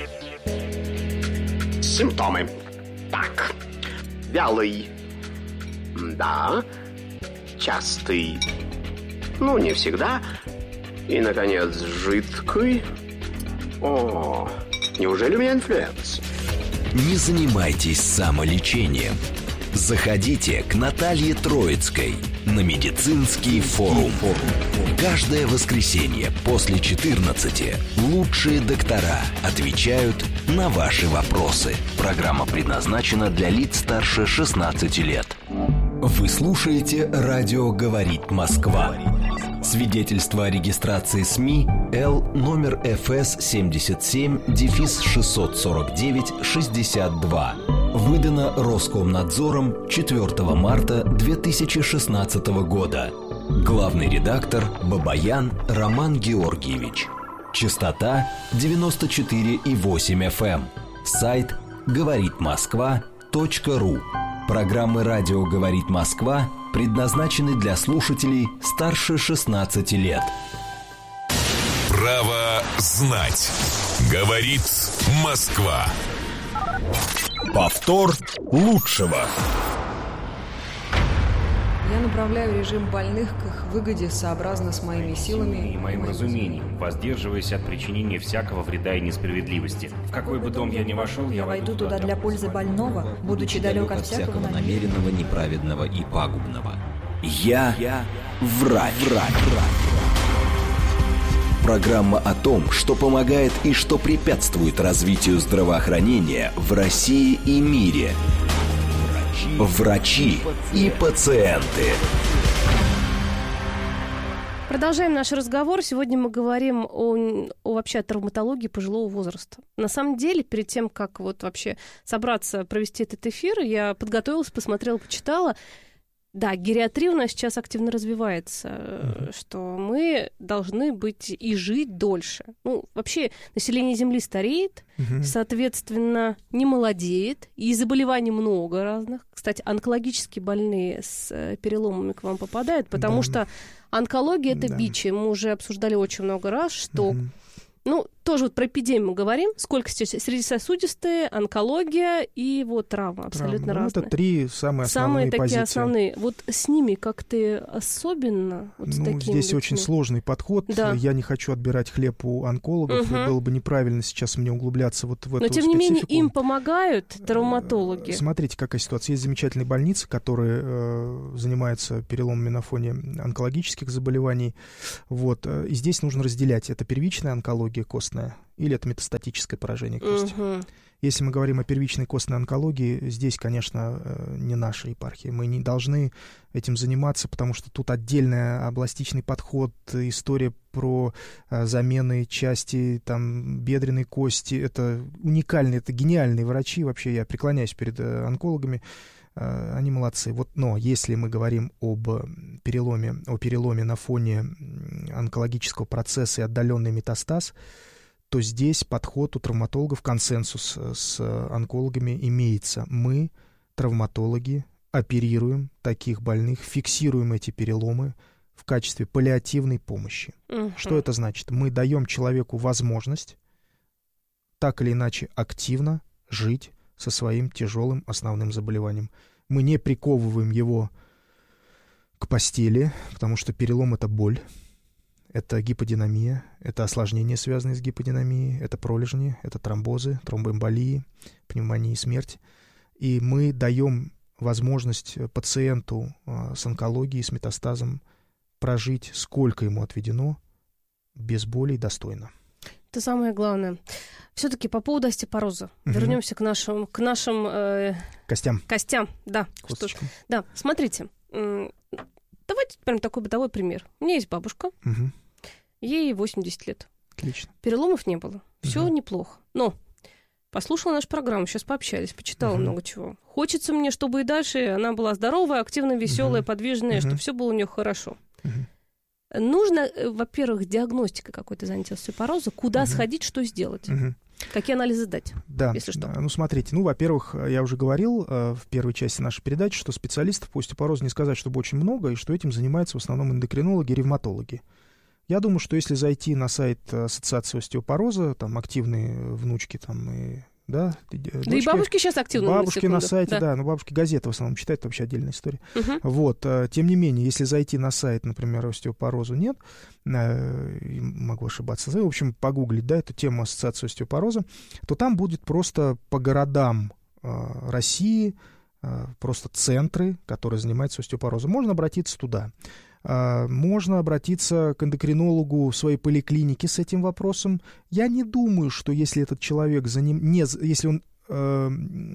Симптомы. Так. Вялый. Да. Частый. Ну, не всегда. И, наконец, жидкий. О, неужели у меня инфлюенс? Не занимайтесь самолечением. Заходите к Наталье Троицкой на медицинский форум. Каждое воскресенье после четырнадцати лучшие доктора отвечают на ваши вопросы. Программа предназначена для лиц старше шестнадцати лет. Вы слушаете «Радио говорит Москва». Свидетельство о регистрации СМИ Л номер эф эс семьдесят семь шестьсот сорок девять шестьдесят два. Выдано Роскомнадзором четвёртого марта две тысячи шестнадцатого года. Главный редактор Бабаян Роман Георгиевич. Частота девяносто четыре и восемь эф эм. Сайт говорит москва точка ру. Программы «Радио говорит Москва» предназначены для слушателей старше шестнадцати лет. Право знать. Говорит Москва. Повтор лучшего. Я направляю режим больных к их выгоде сообразно с моими силами и моим разумением, воздерживаясь от причинения всякого вреда и несправедливости. В какой бы дом я ни вошел, я войду туда для пользы больного, будучи далек от всякого намеренного, неправедного и пагубного. Я, я врач. врач. Программа о том, что помогает и что препятствует развитию здравоохранения в России и мире. Врачи и пациенты. Продолжаем наш разговор. Сегодня мы говорим о, о вообще о травматологии пожилого возраста. На самом деле, перед тем, как вот вообще собраться провести этот эфир, я подготовилась, посмотрела, почитала. Да, гериатрия у нас сейчас активно развивается, uh-huh. что мы должны быть и жить дольше. Ну, вообще, население Земли стареет, uh-huh. соответственно, не молодеет, и заболеваний много разных. Кстати, онкологически больные с переломами к вам попадают, потому да. что онкология — это да. бич. Мы уже обсуждали очень много раз, что... Uh-huh. Ну, тоже вот про эпидемию говорим. Сколько сейчас? Среднесосудистые, онкология и вот травма. Абсолютно травма. разные. Ну, это три самые основные Самые такие позиции. основные. Вот с ними как-то особенно? Вот ну, с такими здесь детьми? очень сложный подход. Да. Я не хочу отбирать хлеб у онкологов. Угу. И было бы неправильно сейчас мне углубляться вот в эту Но, тем специфику. не менее, им помогают травматологи. Смотрите, какая ситуация. Есть замечательные больницы, которые э, занимаются переломами на фоне онкологических заболеваний. Вот. И здесь нужно разделять. Это первичная онкология костная или это метастатическое поражение кости. Угу. Если мы говорим о первичной костной онкологии, здесь, конечно, не наша епархия. Мы не должны этим заниматься, потому что тут отдельный областичный подход, история про замены части там, бедренной кости. Это уникальные, это гениальные врачи. Вообще я преклоняюсь перед онкологами. Они молодцы. Вот, но если мы говорим об переломе, о переломе на фоне онкологического процесса и отдаленный метастаз, то здесь подход у травматологов, консенсус с онкологами имеется. Мы, травматологи, оперируем таких больных, фиксируем эти переломы в качестве паллиативной помощи. Uh-huh. Что это значит? Мы даем человеку возможность так или иначе активно жить со своим тяжелым основным заболеванием. Мы не приковываем его к постели, потому что перелом — это боль. Это гиподинамия, это осложнения, связанные с гиподинамией, это пролежни, это тромбозы, тромбоэмболии, пневмонии, смерть. И мы даем возможность пациенту с онкологией, с метастазом прожить, сколько ему отведено, без боли и достойно. Это самое главное. Все-таки по поводу остеопороза. Угу. Вернемся к нашим, к нашим э, костям. Костям, да. Что, да, смотрите. Давайте прям такой бытовой пример. У меня есть бабушка, угу. ей восемьдесят лет. Отлично. Переломов не было. Все угу. неплохо. Но послушала нашу программу, сейчас пообщались, почитала угу. много чего. Хочется мне, чтобы и дальше она была здоровая, активная, веселая, угу. подвижная, угу. чтобы все было у нее хорошо. Угу. Нужно, во-первых, диагностика какой-то занятия остеопороза, куда угу. сходить, что сделать. Угу. Какие анализы дать, да, если что? Да. Ну, смотрите, ну, во-первых, я уже говорил э, в первой части нашей передачи, что специалистов по остеопорозу не сказать, чтобы очень много, и что этим занимаются в основном эндокринологи и ревматологи. Я думаю, что если зайти на сайт Ассоциации остеопороза, там активные внучки там и... Да, да и бабушки сейчас активны. Бабушки на, на сайте, да. да, но бабушки газеты в основном читают, это вообще отдельная история. Uh-huh. Вот, тем не менее, если зайти на сайт, например, остеопорозу нет, могу ошибаться, в общем, погуглить, да, эту тему Ассоциации остеопороза, то там будет просто по городам России просто центры, которые занимаются остеопорозом. Можно обратиться туда. Можно обратиться к эндокринологу в своей поликлинике с этим вопросом. Я не думаю, что если этот человек, за ним, не, если он э,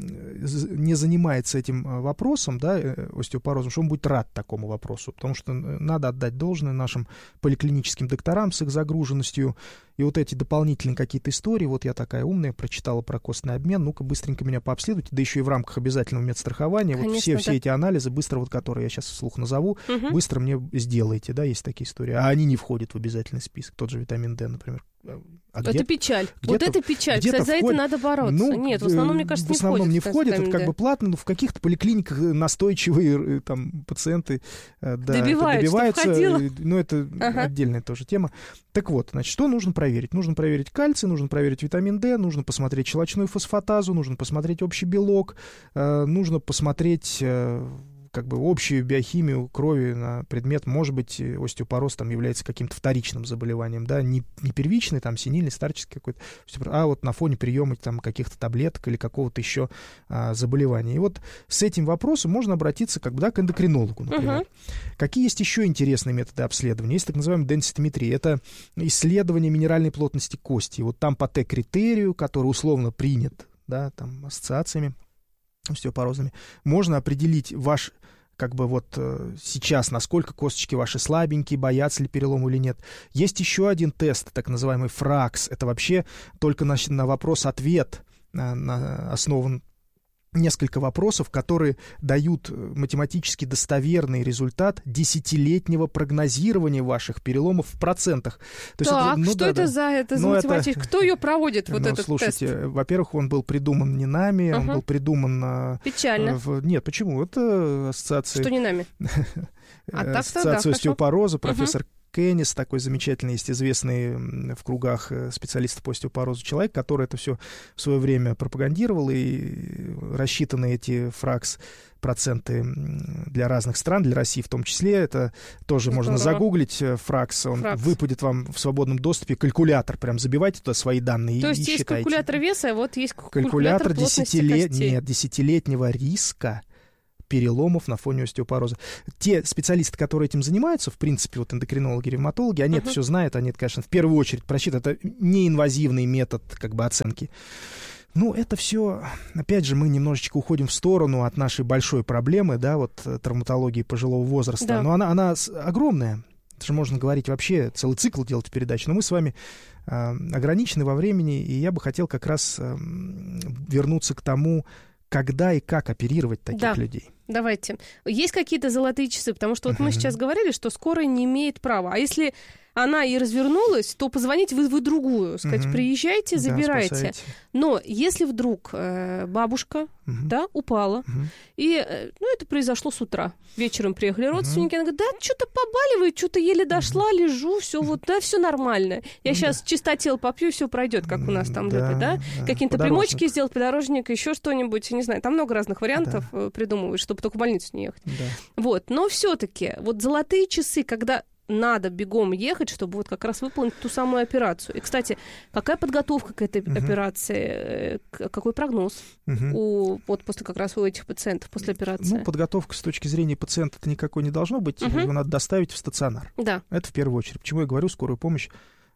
не занимается этим вопросом, да, остеопорозом, что он будет рад такому вопросу, потому что надо отдать должное нашим поликлиническим докторам с их загруженностью. И вот эти дополнительные какие-то истории, вот я такая умная, прочитала про костный обмен, ну-ка быстренько меня пообследуйте, да еще и в рамках обязательного медстрахования, Конечно, вот все, да. все эти анализы, быстро вот, которые я сейчас вслух назову, угу. быстро мне сделайте, да, есть такие истории, а они не входят в обязательный список, тот же витамин D, например. А это где, печаль. Вот это печаль. Кстати, за это надо бороться. Ну, Нет, в основном, мне кажется, не входит. В основном не входит, это как бы платно, но в каких-то поликлиниках настойчивые там пациенты да, добиваются. добиваются но это ага. отдельная тоже тема. Так вот, значит, что нужно проверить? Нужно проверить кальций, нужно проверить витамин D, нужно посмотреть щелочную фосфатазу, нужно посмотреть общий белок, э, нужно посмотреть... Э, как бы общую биохимию крови на предмет, может быть, остеопороз там является каким-то вторичным заболеванием, да, не, не первичный, там, сенильный, старческий какой-то, а вот на фоне приема там каких-то таблеток или какого-то еще а, заболевания. И вот с этим вопросом можно обратиться как бы, да, к эндокринологу, например. Uh-huh. Какие есть еще интересные методы обследования? Есть так называемая денситометрия. Это исследование минеральной плотности кости. И вот там по Т-критерию, который условно принят, да, там, ассоциациями остеопорозными, можно определить ваш, как бы вот сейчас, насколько косточки ваши слабенькие, боятся ли перелома или нет. Есть еще один тест, так называемый ФРАКС. Это вообще только на, на вопрос-ответ на, на, основан несколько вопросов, которые дают математически достоверный результат десятилетнего прогнозирования ваших переломов в процентах. То так, есть это, ну, что да, это да. за это за математика? Кто ее проводит, вот ну, этот слушайте, тест? Во-первых, он был придуман не нами, uh-huh. он был придуман... Печально. В, нет, почему? Это ассоциация... Что не нами? Ассоциация остеопороза, профессор Кеннис, такой замечательный, есть известный в кругах специалистов по остеопорозу человек, который это все в свое время пропагандировал, и рассчитаны эти фракс проценты для разных стран, для России в том числе. Это тоже Здорово. Можно загуглить. Фракс, он Фракс. Выпадет вам в свободном доступе. Калькулятор, прям забивайте туда свои данные. То и, есть и есть считайте. Калькулятор веса, а вот есть калькулятор, калькулятор плотности десятилет... костей. Нет, десятилетнего риска переломов на фоне остеопороза. Те специалисты, которые этим занимаются, в принципе, вот эндокринологи, ревматологи, они uh-huh. это все знают, они это, конечно, в первую очередь просчитывают. Это неинвазивный метод как бы оценки. Ну, это все, опять же, мы немножечко уходим в сторону от нашей большой проблемы, да, вот травматологии пожилого возраста. Да. Но она, она огромная. Это же можно говорить вообще, целый цикл делать передач. Но мы с вами э, ограничены во времени, и я бы хотел как раз э, вернуться к тому, когда и как оперировать таких да. людей. Давайте. Есть какие-то золотые часы? Потому что вот uh-huh. мы сейчас говорили, что скорая не имеет права. А если она и развернулась, то позвоните вы, вы другую. Сказать, uh-huh. приезжайте, забирайте. Да, но если вдруг э, бабушка uh-huh. да, упала, uh-huh. и э, ну, это произошло с утра. Вечером приехали родственники, uh-huh. она говорит, да, что-то побаливает, что-то еле дошла, uh-huh. лежу, все вот, да, все нормально. Я uh-huh. сейчас чистотел попью, все пройдет, как у нас там да, любят, да? да. Какие-то примочки сделать, подорожник, еще что-нибудь, не знаю, там много разных вариантов да. придумывают, чтобы только в больницу не ехать. Да. Вот, но все-таки вот золотые часы, когда надо бегом ехать, чтобы вот как раз выполнить ту самую операцию. И, кстати, какая подготовка к этой uh-huh. операции, какой прогноз uh-huh. у, вот после как раз у этих пациентов после операции? Ну, подготовка с точки зрения пациента-то никакой не должно быть, uh-huh. его надо доставить в стационар. Да. Это в первую очередь. Почему я говорю скорую помощь?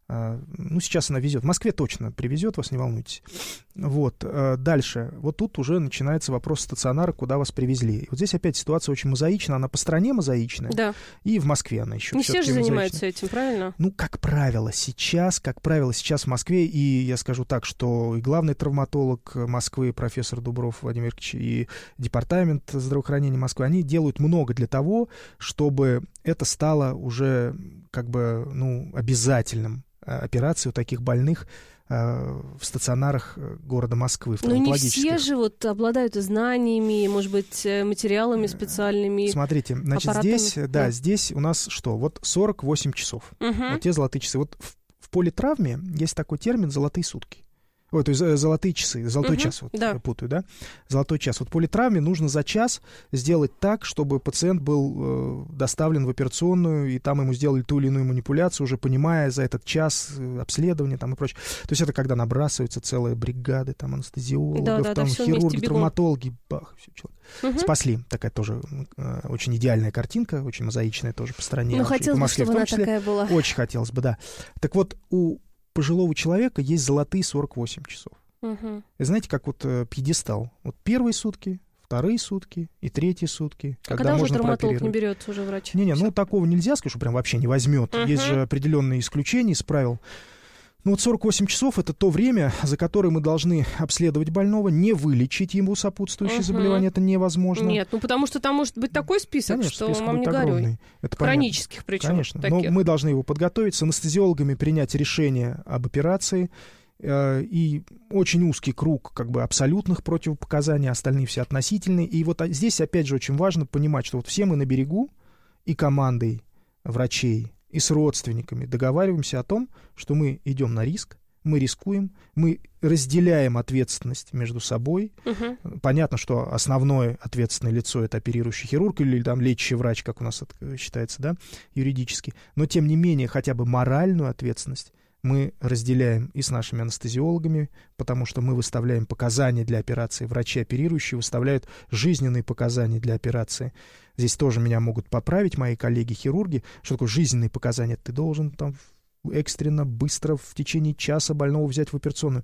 Ну, сейчас она везет. В Москве точно привезет, вас не волнуйтесь. Вот. Дальше. Вот тут уже начинается вопрос стационара, куда вас привезли. И вот здесь опять ситуация очень мозаична. Она по стране мозаичная. Да. И в Москве она еще. Не все же занимаются этим, правильно? Ну, как правило, сейчас, как правило, сейчас в Москве, и я скажу так, что и главный травматолог Москвы, профессор Дубров Владимир Ильич, и департамент здравоохранения Москвы, они делают много для того, чтобы это стало уже как бы, ну, обязательным. Операции у таких больных э, в стационарах города Москвы, в травматологических. Но не все же вот обладают знаниями, может быть, материалами специальными. Смотрите, значит, аппаратами. здесь, да, да, здесь у нас что? Вот сорок восемь часов. Угу. Вот те золотые часы. Вот в, в политравме есть такой термин «золотые сутки». Ой, то есть золотые часы, золотой uh-huh, час, вот да. я путаю, да? Золотой час. Вот по политравме нужно за час сделать так, чтобы пациент был э, доставлен в операционную, и там ему сделали ту или иную манипуляцию, уже понимая за этот час э, обследование там и прочее. То есть это когда набрасываются целые бригады, там, анестезиологов, да, да, там, да, хирурги, травматологи, бах, все, человек. Uh-huh. Спасли. Такая тоже э, очень идеальная картинка, очень мозаичная тоже по стране. Ну, хотелось бы, чтобы она такая была. Очень хотелось бы, да. Так вот, у пожилого человека есть золотые сорок восемь часов. Uh-huh. И знаете, как вот э, пьедестал. Вот первые сутки, вторые сутки и третьи сутки. А когда, когда уже травматолог не берется, уже врач? Не-не, ну такого нельзя сказать, что прям вообще не возьмет. Uh-huh. Есть же определенные исключения из правил. Ну вот сорок восемь часов — это то время, за которое мы должны обследовать больного, не вылечить ему сопутствующие uh-huh. заболевания, это невозможно. Нет, ну потому что там может быть такой список, конечно, что список мам не горюй. Хронических причем. Конечно, таких. но мы должны его подготовить, с анестезиологами принять решение об операции, э, и очень узкий круг как бы абсолютных противопоказаний, остальные все относительные. И вот здесь опять же очень важно понимать, что вот все мы на берегу и командой врачей, и с родственниками договариваемся о том, что мы идем на риск, мы рискуем, мы разделяем ответственность между собой. Uh-huh. Понятно, что основное ответственное лицо — это оперирующий хирург или там лечащий врач, как у нас это считается, да, юридически. Но, тем не менее, хотя бы моральную ответственность мы разделяем и с нашими анестезиологами, потому что мы выставляем показания для операции. Врачи оперирующие выставляют жизненные показания для операции. Здесь тоже меня могут поправить мои коллеги-хирурги. Что такое жизненные показания? Ты должен там экстренно, быстро, в течение часа больного взять в операционную.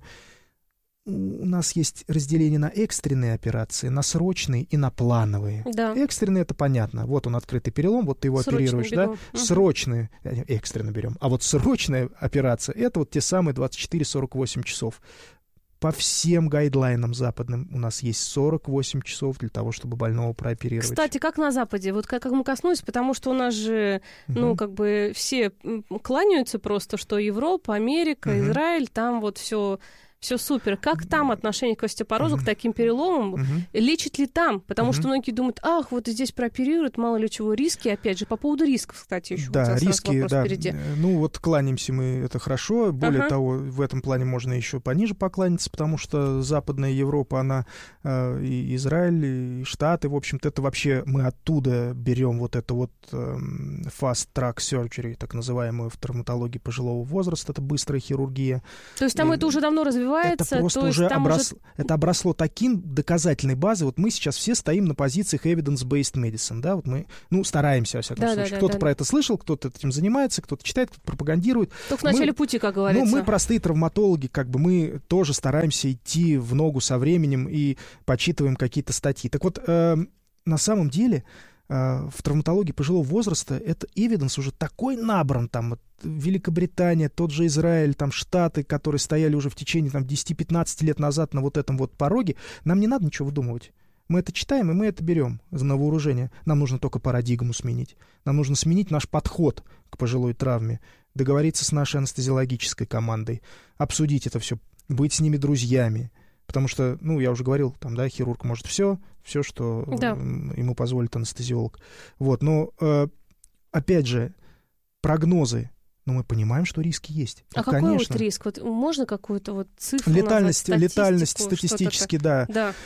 У нас есть разделение на экстренные операции, на срочные и на плановые. Да. Экстренные — это понятно. Вот он, открытый перелом, вот ты его Срочно оперируешь, бегом. да? Угу. Срочные, экстренно берем. А вот срочная операция — это вот те самые двадцать четыре сорок восемь часов. По всем гайдлайнам западным у нас есть сорок восемь часов для того, чтобы больного прооперировать. Кстати, как на Западе? Вот как, как мы коснулись, потому что у нас же, угу. ну, как бы все кланяются просто, что Европа, Америка, угу. Израиль, там вот все... Все супер. Как там отношение к остеопорозу, uh-huh. к таким переломам? Uh-huh. Лечит ли там? Потому uh-huh. что многие думают, ах, вот здесь прооперируют, мало ли чего, риски. Опять же, по поводу рисков, кстати, еще да, вот риски, да. впереди. Ну вот кланяемся мы, это хорошо. Более uh-huh. того, в этом плане можно еще пониже покланяться, потому что Западная Европа, она э, и Израиль, и Штаты, в общем-то, это вообще мы оттуда берем вот это вот э, fast-track surgery, так называемую в травматологии пожилого возраста, это быстрая хирургия. То есть там и, это уже давно развивается? Это просто то уже, оброс... уже это обросло таким доказательной базой. Вот мы сейчас все стоим на позициях evidence-based medicine, да, вот мы, ну, стараемся, во всяком да, случае. Да, кто-то да, про да. это слышал, кто-то этим занимается, кто-то читает, кто-то пропагандирует. Только в начале мы... пути, как говорится. Ну, мы простые травматологи, как бы мы тоже стараемся идти в ногу со временем и почитываем какие-то статьи. Так вот, э, на самом деле... в травматологии пожилого возраста это эвиденс уже такой набран, там, Великобритания, тот же Израиль, там, Штаты, которые стояли уже в течение, там, десять-пятнадцать лет назад на вот этом вот пороге, нам не надо ничего выдумывать. Мы это читаем, и мы это берем на вооружение. Нам нужно только парадигму сменить. Нам нужно сменить наш подход к пожилой травме, договориться с нашей анестезиологической командой, обсудить это все, быть с ними друзьями. Потому что, ну, я уже говорил, там, да, хирург может все, все, что да. ему позволит анестезиолог. Вот, но, э, опять же, прогнозы, ну, мы понимаем, что риски есть. А ну, какой конечно. вот риск? Вот можно какую-то вот цифру Летальность, назвать, летальность статистически, да. да.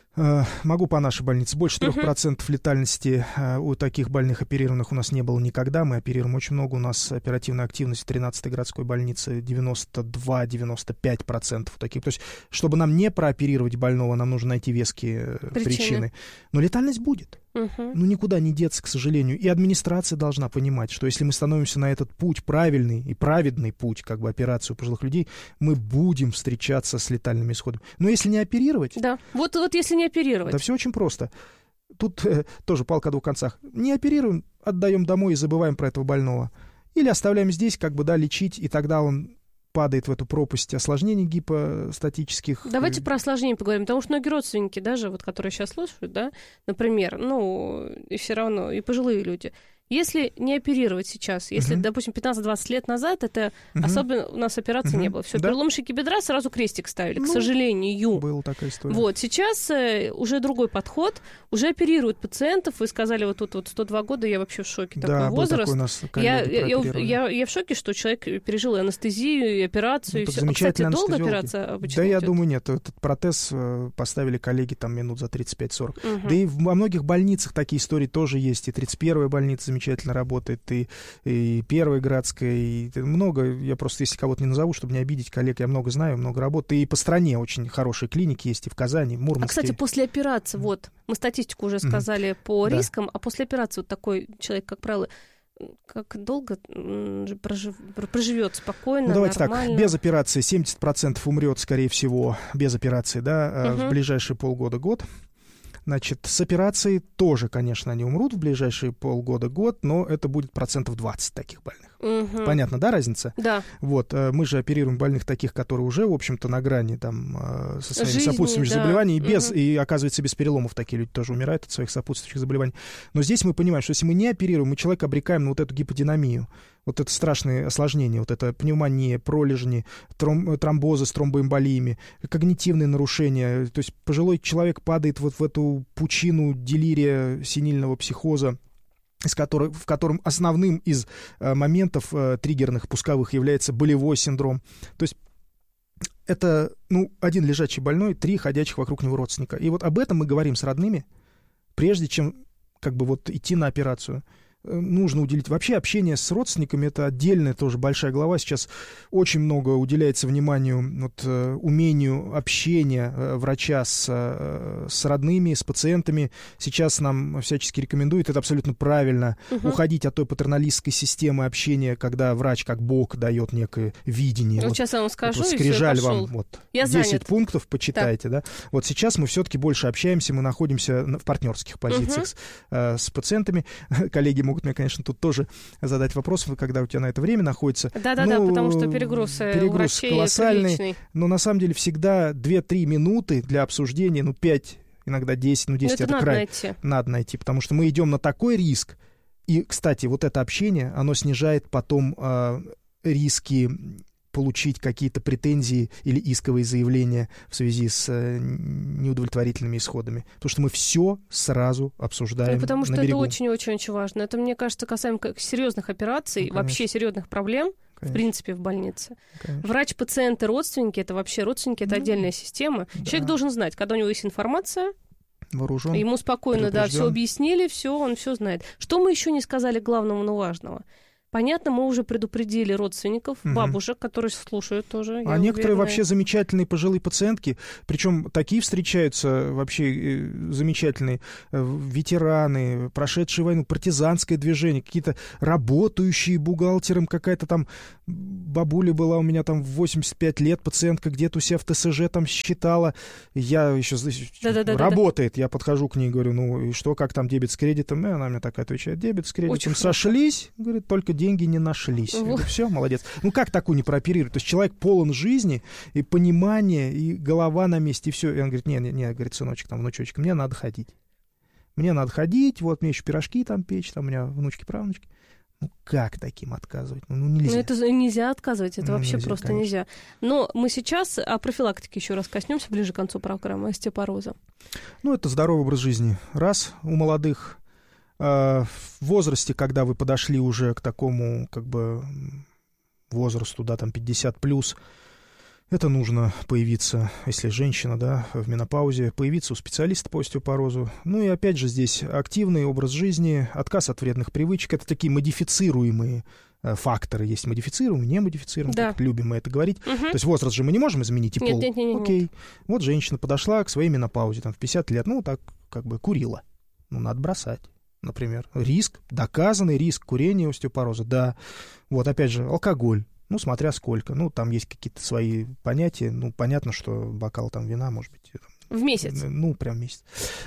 Могу по нашей больнице. Больше трех процентов uh-huh. летальности у таких больных оперированных у нас не было никогда. Мы оперируем очень много. У нас оперативная активность в тринадцатой городской больнице девяносто два - девяносто пять процентов таких. То есть, чтобы нам не прооперировать больного, нам нужно найти веские причины. причины. Но летальность будет. Uh-huh. Ну, никуда не деться, к сожалению. И администрация должна понимать, что если мы становимся на этот путь, правильный и праведный путь, как бы операции у пожилых людей, мы будем встречаться с летальными исходами. Но если не оперировать... Да, вот, вот если не оперировать. Да все очень просто. Тут э, тоже палка о двух концах. Не оперируем, отдаем домой и забываем про этого больного. Или оставляем здесь, как бы, да, лечить, и тогда он... падает в эту пропасть осложнений гипостатических. Давайте про осложнения поговорим, потому что многие родственники даже, вот, которые сейчас слушают, да, например, ну, и все равно, и пожилые люди, если не оперировать сейчас, если, uh-huh. допустим, пятнадцать-двадцать лет назад, это uh-huh. особенно у нас операции uh-huh. не было. Все, да? Переломщики бедра сразу крестик ставили, ну, к сожалению. Была такая история. Вот, сейчас э, уже другой подход, уже оперируют пациентов. Вы сказали, вот тут вот сто два года, я вообще в шоке. Да, такой был возраст. Такой у нас я, я, я, я в шоке, что человек пережил и анестезию, и операцию, ну, и все. А, кстати, долго операция обычно Да, идет? я думаю, нет. Этот протез поставили коллеги там минут за тридцать пять сорок. Uh-huh. Да и во многих больницах такие истории тоже есть. И тридцать первая больница замечательно работает, и, и первая городская, и много. Я просто, если кого-то не назову, чтобы не обидеть коллег, я много знаю, много работаю. И по стране очень хорошие клиники есть, и в Казани, и в Мурманске. А, кстати, после операции, вот, мы статистику уже сказали mm-hmm. по да. рискам, а после операции вот такой человек, как правило, как долго прожив... проживет спокойно, ну, давайте нормально? Так, без операции семьдесят процентов умрет, скорее всего, без операции, да, uh-huh. в ближайшие полгода-год. Значит, с операцией тоже, конечно, они умрут в ближайшие полгода-год, но это будет процентов двадцать таких больных. Угу. Понятно, да, разница? Да. Вот, мы же оперируем больных таких, которые уже, в общем-то, на грани там со своими жизни, сопутствующими да. заболеваниями, и, без, угу. и, оказывается, без переломов такие люди тоже умирают от своих сопутствующих заболеваний. Но здесь мы понимаем, что если мы не оперируем, мы человека обрекаем на вот эту гиподинамию, вот это страшные осложнения, вот это пневмония, пролежни, тром, тромбозы с тромбоэмболиями, когнитивные нарушения. То есть пожилой человек падает вот в эту пучину делирия, сенильного психоза, из которой, в котором основным из э, моментов э, триггерных, пусковых является болевой синдром. То есть это, ну, один лежачий больной, три ходячих вокруг него родственника. И вот об этом мы говорим с родными, прежде чем как бы вот идти на операцию. Нужно уделить. Вообще общение с родственниками — это отдельная тоже большая глава. Сейчас очень много уделяется вниманию вот, умению общения врача с, с родными, с пациентами. Сейчас нам всячески рекомендуют, это абсолютно правильно, угу. уходить от той патерналистской системы общения, когда врач как бог дает некое видение. Вот, вот сейчас я вам скажу, вот, и скрижаль все, вам вот, я десять занят. Пунктов, почитайте. Да. Да? Вот сейчас мы все-таки больше общаемся, мы находимся в партнерских позициях угу. с, э, с пациентами. Коллеги могут мне, конечно, тут тоже задать вопрос, когда у тебя на это время находится. Да-да-да, ну, потому что перегруз, перегруз у врачей колоссальный, приличный. Но на самом деле всегда две-три минуты для обсуждения, ну пять, иногда десять, ну десять это, это надо край. Найти. Надо найти, потому что мы идем на такой риск. И, кстати, вот это общение, оно снижает потом э, риски получить какие-то претензии или исковые заявления в связи с э, неудовлетворительными исходами. Потому что мы все сразу обсуждаем. Ну, потому что на берегу. Это очень-очень важно. Это, мне кажется, касаемо серьезных операций, ну, вообще серьезных проблем. Конечно. В принципе, в больнице. Конечно. Врач, пациенты, родственники, это вообще родственники, это ну, отдельная система. Да. Человек должен знать, когда у него есть информация, вооружен, ему спокойно, да, все объяснили, все, он все знает. Что мы еще не сказали главного, но важного? Понятно, мы уже предупредили родственников, угу. бабушек, которые слушают тоже. А некоторые вообще замечательные пожилые пациентки, причем такие встречаются вообще замечательные ветераны, прошедшие войну, партизанское движение, какие-то работающие бухгалтером, какая-то там бабуля была у меня там в восемьдесят пять лет, пациентка где-то у себя в ТСЖ там считала, я еще да-да-да-да-да. работает, я подхожу к ней, говорю, ну и что, как там дебет с кредитом, и она мне так отвечает, дебет с кредитом очень сошлись, хорошо. Говорит, только деньги не нашлись. Я говорю, все, молодец. Ну как такую не прооперировать? То есть человек полон жизни и понимания, и голова на месте, и все. И он говорит, не, не, не, говорит, сыночек, там, внучочек, мне надо ходить. Мне надо ходить, вот мне еще пирожки там печь, там у меня внучки-правнучки. Ну как таким отказывать? Ну, ну нельзя. Ну это нельзя отказывать, это ну, вообще нельзя, просто конечно. нельзя. Но мы сейчас о профилактике еще раз коснемся ближе к концу программы остеопороза. Ну это здоровый образ жизни. Раз, у молодых в возрасте, когда вы подошли уже к такому, как бы, возрасту, да, там, пятьдесят плюс, это нужно появиться, если женщина, да, в менопаузе, появиться у специалиста по остеопорозу. Ну и опять же здесь активный образ жизни, отказ от вредных привычек, это такие модифицируемые факторы. Есть модифицируемые, не модифицируемые, да. Как любим мы это говорить. Угу. То есть возраст же мы не можем изменить и нет, пол. Нет, нет, нет, Окей. Нет. Вот женщина подошла к своей менопаузе, там, в пятьдесят лет, ну, так, как бы, курила. Ну, надо бросать. Например, риск, доказанный риск курения остеопороза, да. Вот, опять же, алкоголь, ну, смотря сколько. Ну, там есть какие-то свои понятия. Ну, понятно, что бокал там вина, может быть... В месяц? Ну, прям месяц.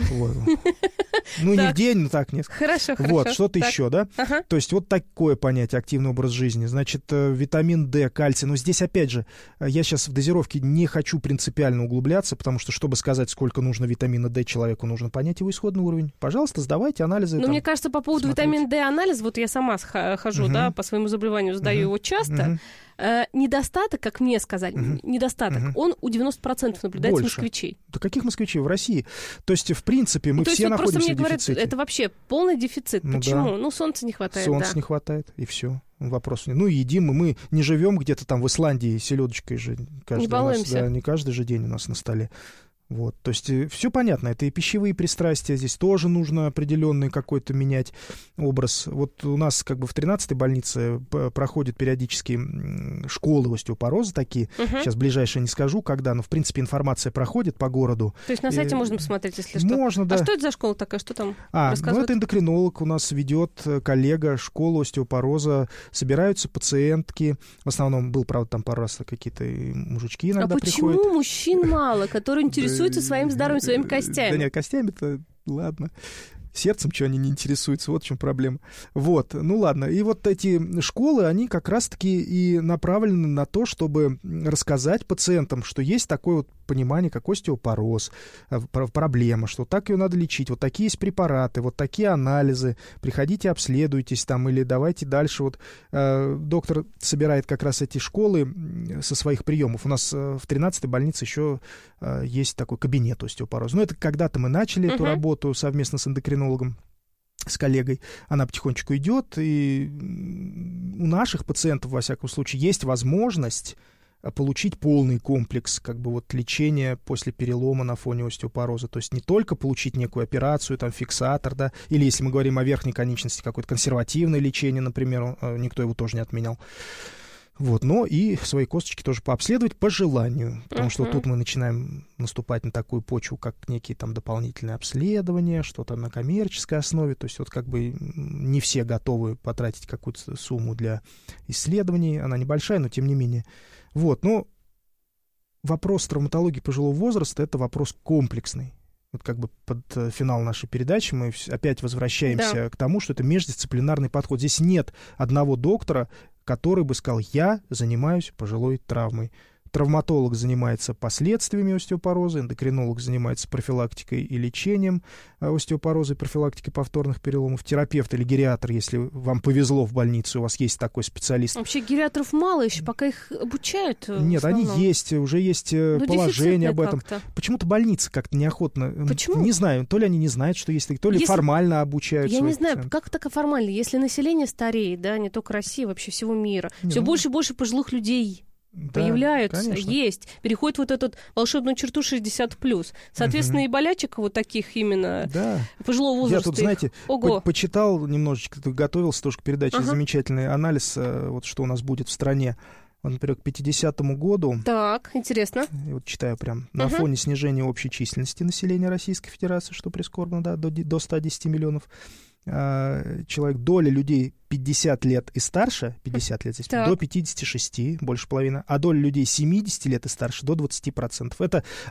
Ну, не в день, но так несколько. Хорошо, хорошо. Вот, что-то еще, да? То есть вот такое понятие, активный образ жизни. Значит, витамин D, кальций. Но здесь, опять же, я сейчас в дозировке не хочу принципиально углубляться, потому что, чтобы сказать, сколько нужно витамина D человеку, нужно понять его исходный уровень. Пожалуйста, сдавайте анализы. Ну, мне кажется, по поводу витамина D анализ, вот я сама хожу, да, по своему заболеванию, сдаю его часто. Э, недостаток, как мне сказали, uh-huh. недостаток, uh-huh. он у девяносто процентов наблюдается больше. Москвичей. Да каких москвичей? В России. То есть, в принципе, мы ну, все находимся просто мне в дефиците. Говорят, это вообще полный дефицит. Ну, почему? Да. Ну, солнца не хватает, Солнца да. не хватает, и все. Вопрос нет. Ну, едим мы, мы не живем где-то там в Исландии селедочкой же. Каждый не балуемся. Нас, да, не каждый же день у нас на столе. Вот, то есть все понятно, это и пищевые пристрастия, здесь тоже нужно определенный какой-то менять образ. Вот у нас как бы в тринадцатой больнице проходят периодически школы остеопороза такие, угу. Сейчас ближайшее не скажу, когда, но в принципе информация проходит по городу. То есть на сайте и... можно посмотреть, если что? Можно, да. А что это за школа такая, что там а, рассказывают? Ну это эндокринолог у нас ведет, коллега, школу остеопороза, собираются пациентки, в основном был, правда, там пару раз какие-то мужички иногда а приходят. А почему мужчин мало, которые интересуются своим здоровьем, своими костями? Да нет, костями-то ладно. Сердцем, что они не интересуются, вот в чем проблема. Вот, ну ладно. И вот эти школы, они как раз-таки и направлены на то, чтобы рассказать пациентам, что есть такое вот понимание, как остеопороз, проблема, что так ее надо лечить, вот такие есть препараты, вот такие анализы, приходите, обследуйтесь там, или давайте дальше. Вот э, доктор собирает как раз эти школы со своих приемов. У нас э, в тринадцатой больнице еще э, есть такой кабинет остеопороза. Ну, это когда-то мы начали uh-huh. эту работу совместно с эндокринологом, с коллегой, она потихонечку идет, и у наших пациентов, во всяком случае, есть возможность получить полный комплекс как бы вот лечения после перелома на фоне остеопороза. То есть не только получить некую операцию, там фиксатор, да, или если мы говорим о верхней конечности, какое-то консервативное лечение, например, никто его тоже не отменял. Вот, но и свои косточки тоже пообследовать по желанию, потому uh-huh. что тут мы начинаем наступать на такую почву, как некие там дополнительные обследования, что-то на коммерческой основе, то есть вот как бы не все готовы потратить какую-то сумму для исследований, она небольшая, но тем не менее. Вот, но вопрос травматологии пожилого возраста — это вопрос комплексный. Вот как бы под финал нашей передачи мы опять возвращаемся да. к тому, что это междисциплинарный подход. Здесь нет одного доктора, который бы сказал: я занимаюсь пожилой травмой. Травматолог занимается последствиями остеопороза, эндокринолог занимается профилактикой и лечением остеопороза и профилактикой повторных переломов, терапевт или гериатр, если вам повезло в больнице, у вас есть такой специалист. Вообще гериатров мало еще, пока их обучают. Нет, они есть, уже есть ну, положение об этом. Как-то. Почему-то больницы как-то неохотно. Почему? Не знаю, то ли они не знают, что есть, то ли если... формально обучают. Я не знаю, пациентов. как так формально, если население стареет, да, не только России, вообще всего мира, не, все ну... больше и больше пожилых людей. Да, появляются, конечно. Есть, переходит вот эту волшебную черту шестьдесят плюс. Соответственно, угу. и болячек вот таких именно да. пожилого возраста. Я тут, знаете, по- почитал немножечко, готовился тоже к передаче, ага. замечательный анализ, вот что у нас будет в стране. Вот, например, к пятидесятому году. Так, интересно. Я вот читаю прям. На угу. фоне снижения общей численности населения Российской Федерации, что прискорбно, да, до, до ста десяти миллионов человек, доля людей пятьдесят лет и старше, пятьдесят лет здесь, до пятидесяти шести, больше половины, а доля людей семидесяти лет и старше до двадцати процентов. Это